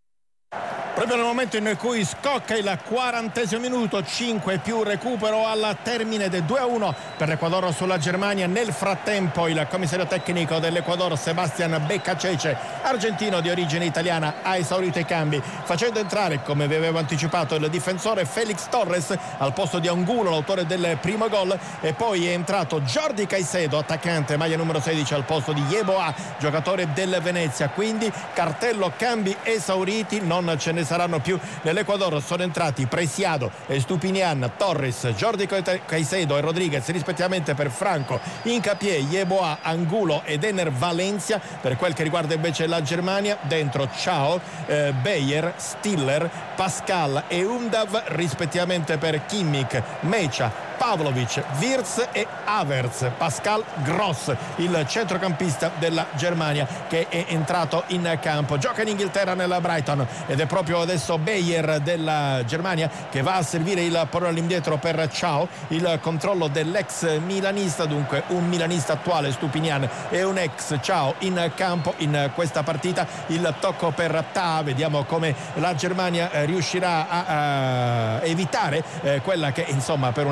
Proprio nel momento in cui scocca il quarantesimo minuto, cinque più recupero al termine del due a uno per l'Ecuador sulla Germania. Nel frattempo il commissario tecnico dell'Ecuador, Sebastián Beccacece, argentino di origine italiana, ha esaurito i cambi, facendo entrare, come vi avevo anticipato, il difensore Félix Torres al posto di Angulo, l'autore del primo gol, e poi è entrato Jordi Caicedo, attaccante, maglia numero sedici, al posto di Yeboah, giocatore del Venezia. Quindi cartello cambi esauriti, non ce ne saranno più nell'Ecuador. Sono entrati Preciado e Stupinian, Torres, Jordi Caicedo e Rodriguez rispettivamente per Franco, Hincapié, Yeboah, Angulo ed Ener Valencia. Per quel che riguarda invece la Germania, dentro Chao, eh, Beyer, Stiller, Pascal e Undav rispettivamente per Kimmich, Mecha, Pavlovic, Wirtz e Havertz. Pascal Gross, il centrocampista della Germania, che è entrato in campo. Gioca in Inghilterra nella Brighton ed è proprio adesso Beyer della Germania che va a servire il pallone all'indietro per Chao. Il controllo dell'ex milanista, dunque un milanista attuale Stupinian e un ex Chao in campo in questa partita. Il tocco per Ta, vediamo come la Germania riuscirà a, a evitare eh, quella che insomma per una nazionale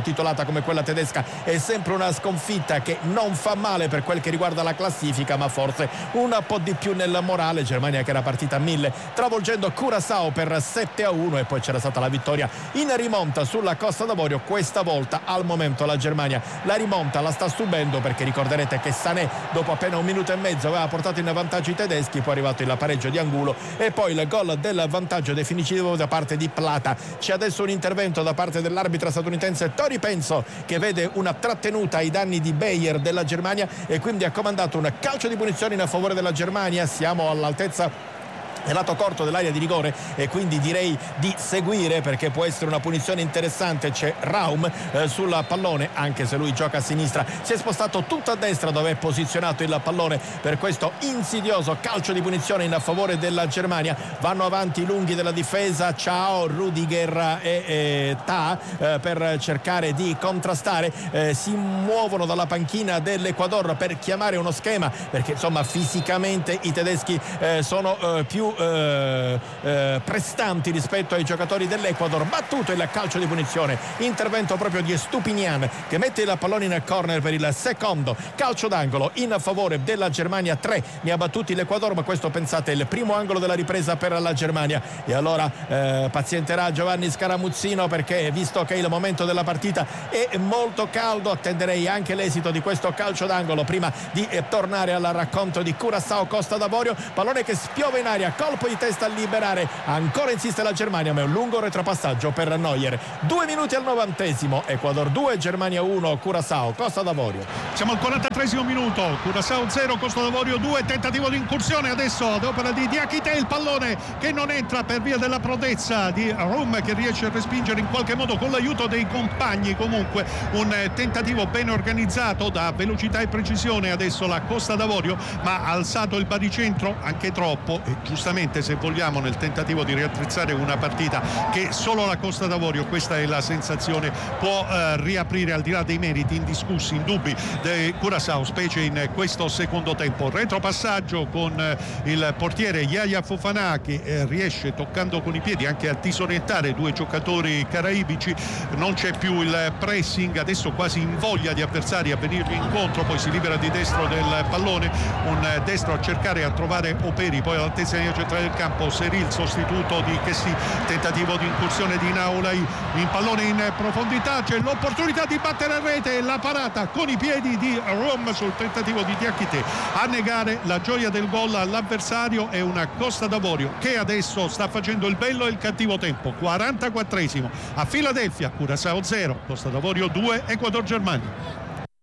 titolata come quella tedesca è sempre una sconfitta che non fa male per quel che riguarda la classifica, ma forse un po' di più nel morale. Germania che era partita a mille travolgendo Curaçao per sette a uno, e poi c'era stata la vittoria in rimonta sulla Costa d'Avorio. Questa volta al momento la Germania la rimonta la sta subendo, perché ricorderete che Sané dopo appena un minuto e mezzo aveva portato in vantaggio i tedeschi, poi è arrivato il pareggio di Angulo e poi il gol del vantaggio definitivo da parte di Plata. C'è adesso un intervento da parte dell'arbitra statunitense Tori Penso, che vede una trattenuta ai danni di Bayer della Germania e quindi ha comandato un calcio di punizione in favore della Germania. Siamo all'altezza è lato corto dell'area di rigore e quindi direi di seguire, perché può essere una punizione interessante. C'è Raum eh, sul pallone, anche se lui gioca a sinistra, si è spostato tutto a destra dove è posizionato il pallone per questo insidioso calcio di punizione in favore della Germania. Vanno avanti i lunghi della difesa, Ciao, Rudiger e, e Ta eh, per cercare di contrastare, eh, si muovono dalla panchina dell'Ecuador per chiamare uno schema, perché insomma fisicamente i tedeschi eh, sono eh, più Eh, eh, prestanti rispetto ai giocatori dell'Ecuador. Battuto il calcio di punizione, intervento proprio di Stupinian che mette il pallone in corner per il secondo calcio d'angolo in favore della Germania. Tre ne ha battuti l'Ecuador, ma questo pensate è il primo angolo della ripresa per la Germania. E allora eh, pazienterà Giovanni Scaramuzzino, perché visto che il momento della partita è molto caldo attenderei anche l'esito di questo calcio d'angolo prima di eh, tornare al racconto di Curaçao Costa d'Avorio. Pallone che spiova in aria, colpo di testa a liberare, ancora insiste la Germania, ma è un lungo retropassaggio per Neuer. Due minuti al novantesimo, Ecuador due, Germania uno, Curaçao Costa d'Avorio. Siamo al quarantatreesimo minuto, Curaçao zero, Costa d'Avorio due, tentativo di incursione adesso ad opera di Diakité, il pallone che non entra per via della prodezza di Rum, che riesce a respingere in qualche modo con l'aiuto dei compagni. Comunque un tentativo ben organizzato da velocità e precisione adesso la Costa d'Avorio, ma ha alzato il baricentro anche troppo, e giustamente se vogliamo nel tentativo di riattrezzare una partita che solo la Costa d'Avorio, questa è la sensazione, può eh, riaprire, al di là dei meriti indiscussi, indubbi di Curaçao, specie in questo secondo tempo. Retropassaggio con eh, il portiere Yaya Fofana che eh, riesce, toccando con i piedi, anche a disorientare due giocatori caraibici. Non c'è più il pressing, adesso quasi in voglia di avversari a venirgli incontro, poi si libera di destro del pallone, un eh, destro a cercare, a trovare Operi, poi all'altezza di centrale del campo Seril, sostituto di Kessi, tentativo di incursione di Naulai, in pallone in profondità, c'è l'opportunità di battere a rete, la parata con i piedi di Rum sul tentativo di Diakité a negare la gioia del gol all'avversario. È una Costa d'Avorio che adesso sta facendo il bello e il cattivo tempo. quarantaquattresimo a Filadelfia, Curaçao zero, Costa d'Avorio due, Ecuador Germania.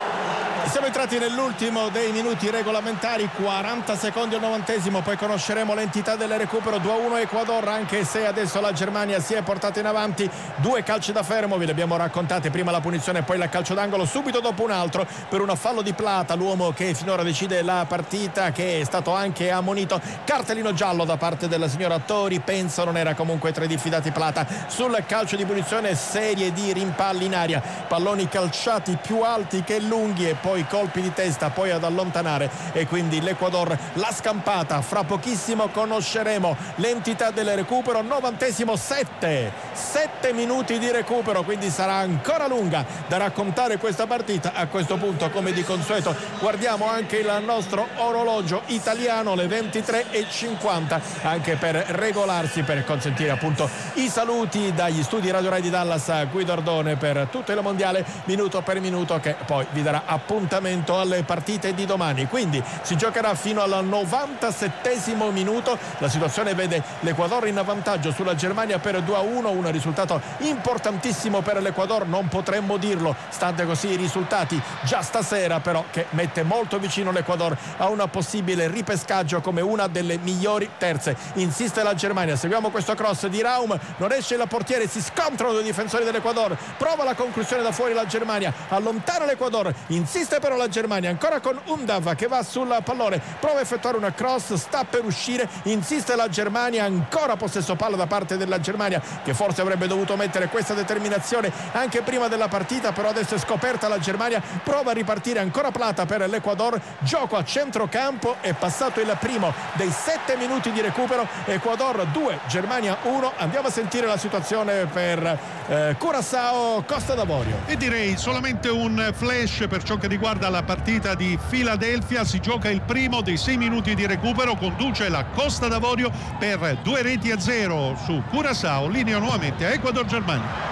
Siamo entrati nell'ultimo dei minuti regolamentari, quaranta secondi al novantesimo, poi conosceremo l'entità del recupero. Due a uno Ecuador, anche se adesso la Germania si è portata in avanti. Due calci da fermo, ve li abbiamo raccontati, prima la punizione e poi il calcio d'angolo, subito dopo un altro per un fallo di Plata, l'uomo che finora decide la partita, che è stato anche ammonito. Cartellino giallo da parte della signora Tori Penso, non era comunque tra i diffidati Plata. Sul calcio di punizione serie di rimpalli in aria, palloni calciati più alti che lunghi e poi colpi di testa poi ad allontanare, e quindi l'Ecuador l'ha scampata. Fra pochissimo conosceremo l'entità del recupero. Novantesimo, sette sette minuti di recupero, quindi sarà ancora lunga da raccontare questa partita. A questo punto, come di consueto, guardiamo anche il nostro orologio italiano, le ventitré e cinquanta, anche per regolarsi, per consentire appunto i saluti dagli studi Radio Rai di Dallas a Guido Ardone per tutto il mondiale, minuto per minuto, che poi vi darà appuntamento alle partite di domani. Quindi si giocherà fino al novantasettesimo minuto. La situazione vede l'Ecuador in vantaggio sulla Germania per due a uno, un risultato importantissimo per l'Ecuador, non potremmo dirlo stante così i risultati già stasera, però che mette molto vicino l'Ecuador a un possibile ripescaggio come una delle migliori terze. Insiste la Germania, seguiamo questo cross di Raum, non esce il portiere, si scontrano due difensori dell'Ecuador, prova la conclusione da fuori la Germania, allontana l'Ecuador, insiste Insiste però la Germania, ancora con Undav che va sul pallone, prova a effettuare una cross, sta per uscire, insiste la Germania, ancora possesso palla da parte della Germania, che forse avrebbe dovuto mettere questa determinazione anche prima della partita, però adesso è scoperta la Germania, prova a ripartire, ancora Plata per l'Ecuador, gioco a centrocampo, è passato il primo dei sette minuti di recupero, Ecuador due, Germania uno. Andiamo a sentire la situazione per eh, Curaçao, Costa d'Avorio. E direi solamente un flash per ciò che riguarda la partita di Filadelfia, si gioca il primo dei sei minuti di recupero, conduce la Costa d'Avorio per due reti a zero su Curaçao, linea nuovamente a Ecuador-Germania.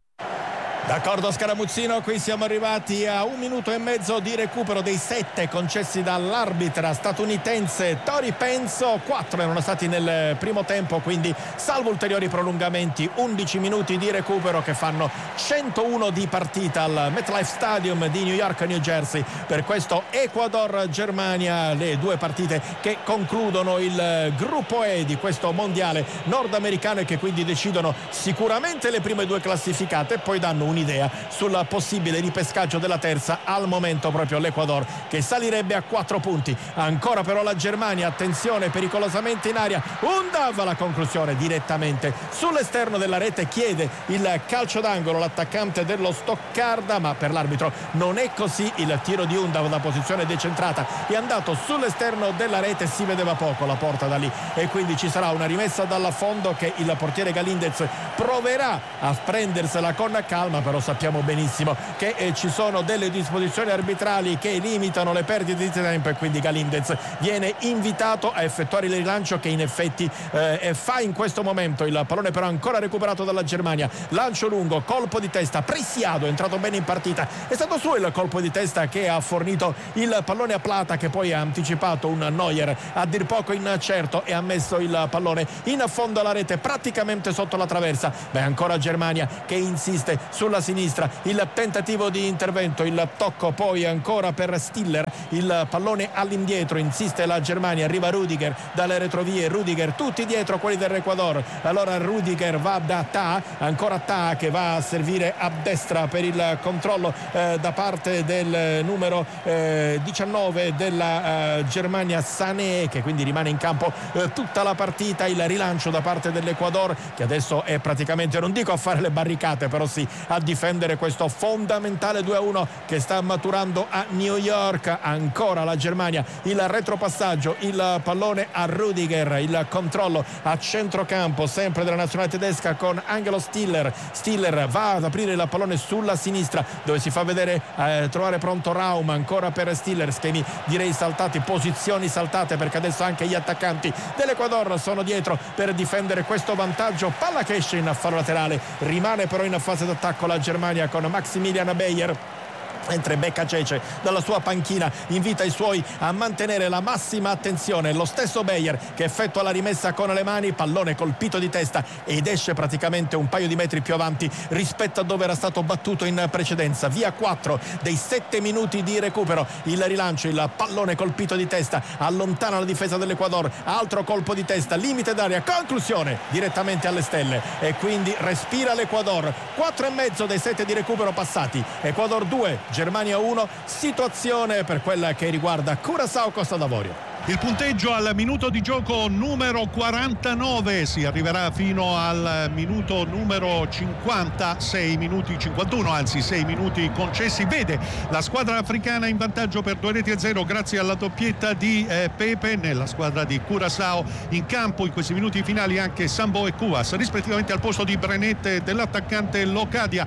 D'accordo Scaramuzzino, qui siamo arrivati a un minuto e mezzo di recupero dei sette concessi dall'arbitra statunitense Tori Penso, quattro erano stati nel primo tempo, quindi salvo ulteriori prolungamenti undici minuti di recupero che fanno centouno di partita al MetLife Stadium di New York, New Jersey, per questo Ecuador-Germania, le due partite che concludono il gruppo E di questo mondiale nordamericano e che quindi decidono sicuramente le prime due classificate e poi danno un idea sul possibile ripescaggio della terza, al momento proprio l'Ecuador che salirebbe a quattro punti. Ancora però la Germania, attenzione, pericolosamente in aria, Undav, la conclusione direttamente sull'esterno della rete, chiede il calcio d'angolo l'attaccante dello Stoccarda, ma per l'arbitro non è così, il tiro di Undav da posizione decentrata è andato sull'esterno della rete, si vedeva poco la porta da lì e quindi ci sarà una rimessa dalla fondo che il portiere Galindez proverà a prendersela con calma, però sappiamo benissimo che eh, ci sono delle disposizioni arbitrali che limitano le perdite di tempo e quindi Galindez viene invitato a effettuare il rilancio che in effetti eh, fa in questo momento. Il pallone però ancora recuperato dalla Germania, lancio lungo, colpo di testa, Preciado è entrato bene in partita, è stato su il colpo di testa che ha fornito il pallone a Plata, che poi ha anticipato un Neuer a dir poco incerto e ha messo il pallone in fondo alla rete praticamente sotto la traversa. Beh, ancora Germania che insiste sulla sinistra, il tentativo di intervento, il tocco poi ancora per Stiller, il pallone all'indietro, insiste la Germania, arriva Rudiger dalle retrovie, Rudiger tutti dietro quelli dell'Ecuador, allora Rudiger va da Ta, ancora Ta che va a servire a destra per il controllo eh, da parte del numero eh, diciannove della eh, Germania, Sané, che quindi rimane in campo eh, tutta la partita. Il rilancio da parte dell'Ecuador che adesso è praticamente, non dico a fare le barricate, però sì a difendere questo fondamentale due a uno che sta maturando a New York. Ancora la Germania, il retropassaggio, il pallone a Rudiger, il controllo a centrocampo sempre della nazionale tedesca con Angelo Stiller. Stiller va ad aprire il pallone sulla sinistra dove si fa vedere eh, trovare pronto Raum, ancora per Stiller, schemi direi saltati, posizioni saltate, perché adesso anche gli attaccanti dell'Ecuador sono dietro per difendere questo vantaggio. Palla che esce in fallo laterale, rimane però in fase d'attacco la Germania con Maximilian Bayer, mentre Becca Cece dalla sua panchina invita i suoi a mantenere la massima attenzione. Lo stesso Bayer che effettua la rimessa con le mani, pallone colpito di testa ed esce praticamente un paio di metri più avanti rispetto a dove era stato battuto in precedenza. Via quattro dei sette minuti di recupero, il rilancio, il pallone colpito di testa allontana la difesa dell'Ecuador, altro colpo di testa, limite d'aria, conclusione direttamente alle stelle e quindi respira l'Ecuador. Quattro e mezzo dei sette di recupero passati, Ecuador due, Germania uno, situazione per quella che riguarda Curaçao Costa d'Avorio. Il punteggio al minuto di gioco numero quarantanove, si arriverà fino al minuto numero cinquanta, sei minuti cinquantuno, anzi sei minuti concessi, vede la squadra africana in vantaggio per due reti a zero grazie alla doppietta di eh, Pepe. Nella squadra di Curaçao in campo in questi minuti finali anche Sambo e Cuvas, rispettivamente al posto di Brenet dell'attaccante Locadia.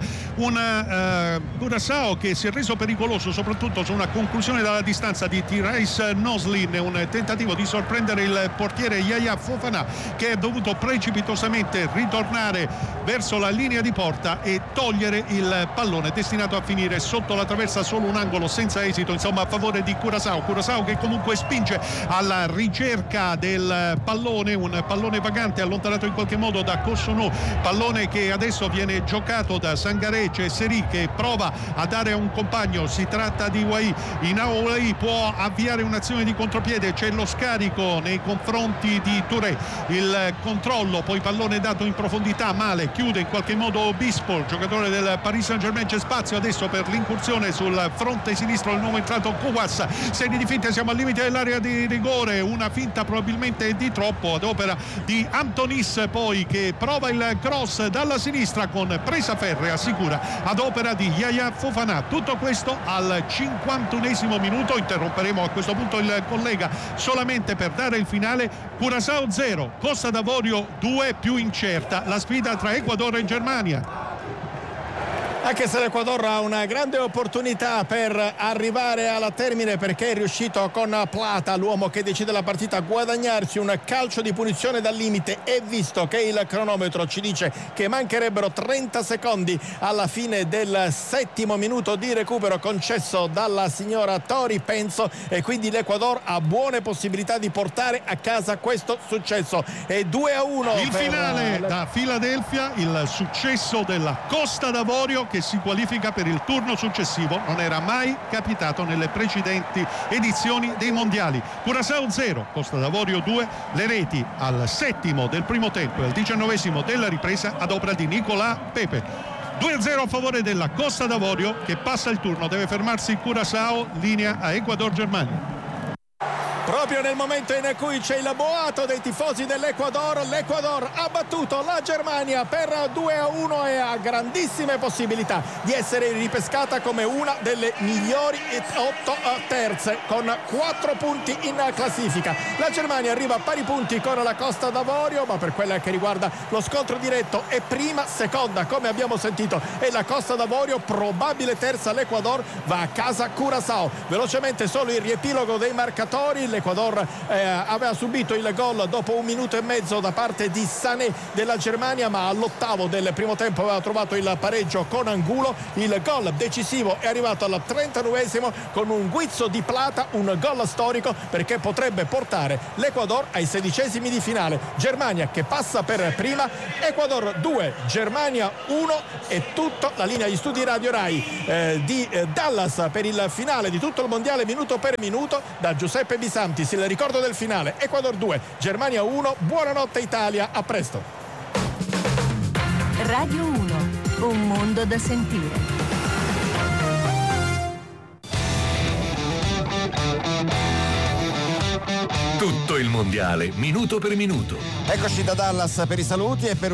Una eh, Curaçao che si è reso pericoloso soprattutto su una conclusione dalla distanza di Thierry Noslin, un tentativo di sorprendere il portiere Yaya Fofana, che è dovuto precipitosamente ritornare verso la linea di porta e togliere il pallone destinato a finire sotto la traversa, solo un angolo senza esito insomma a favore di Curaçao. Curaçao che comunque spinge alla ricerca del pallone, un pallone vagante allontanato in qualche modo da Cossonù, pallone che adesso viene giocato da Sangaré. Ceseri che prova a dare a un compagno, si tratta di Wai. Inao Wai può avviare un'azione di contropiede, c'è lo scarico nei confronti di Touré, il controllo, poi pallone dato in profondità, male, chiude in qualche modo Obispo, il giocatore del Paris Saint-Germain. C'è spazio adesso per l'incursione sul fronte sinistro, il nuovo entrato Kouas, serie di finte, siamo al limite dell'area di rigore, una finta probabilmente di troppo ad opera di Antonis, poi che prova il cross dalla sinistra con presa ferrea sicura ad opera di Yaya Fofana. Tutto questo al cinquantunesimo minuto. Interromperemo a questo punto il collega solamente per dare il finale. Curaçao zero, Costa d'Avorio due, più incerta la sfida tra Ecuador e Germania. Anche se l'Ecuador ha una grande opportunità per arrivare alla termine, perché è riuscito con Plata, l'uomo che decide la partita, a guadagnarsi un calcio di punizione dal limite, e visto che il cronometro ci dice che mancherebbero trenta secondi alla fine del settimo minuto di recupero concesso dalla signora Tori Penso, e quindi l'Ecuador ha buone possibilità di portare a casa questo successo. E due a uno il per finale la... da Filadelfia, il successo della Costa d'Avorio che si qualifica per il turno successivo. Non era mai capitato nelle precedenti edizioni dei mondiali. Curaçao zero, Costa d'Avorio due, le reti al settimo del primo tempo e al diciannovesimo della ripresa ad opera di Nicolás Pepe. due a zero a favore della Costa d'Avorio, che passa il turno, deve fermarsi Curaçao, linea a Ecuador-Germania. Proprio nel momento in cui c'è il boato dei tifosi dell'Ecuador, l'Ecuador ha battuto la Germania per due a uno e ha grandissime possibilità di essere ripescata come una delle migliori otto terze, con quattro punti in classifica. La Germania arriva a pari punti con la Costa d'Avorio, ma per quella che riguarda lo scontro diretto è prima, seconda come abbiamo sentito è la Costa d'Avorio, probabile terza l'Ecuador, va a casa Curaçao. Velocemente solo il riepilogo dei marcatori. L'Ecuador eh, aveva subito il gol dopo un minuto e mezzo da parte di Sané della Germania, ma all'ottavo del primo tempo aveva trovato il pareggio con Angulo. Il gol decisivo è arrivato al trentanovesimo con un guizzo di Plata, un gol storico perché potrebbe portare l'Ecuador ai sedicesimi di finale. Germania che passa per prima, Ecuador due, Germania uno, e tutto la linea di studi Radio Rai eh, di eh, Dallas per il finale di tutto il mondiale minuto per minuto da Giuseppe Bisanti. Il ricordo del finale: Ecuador due, Germania uno. Buonanotte Italia, a presto. Radio uno, un mondo da sentire. Tutto il mondiale minuto per minuto. Eccoci da Dallas per i saluti e per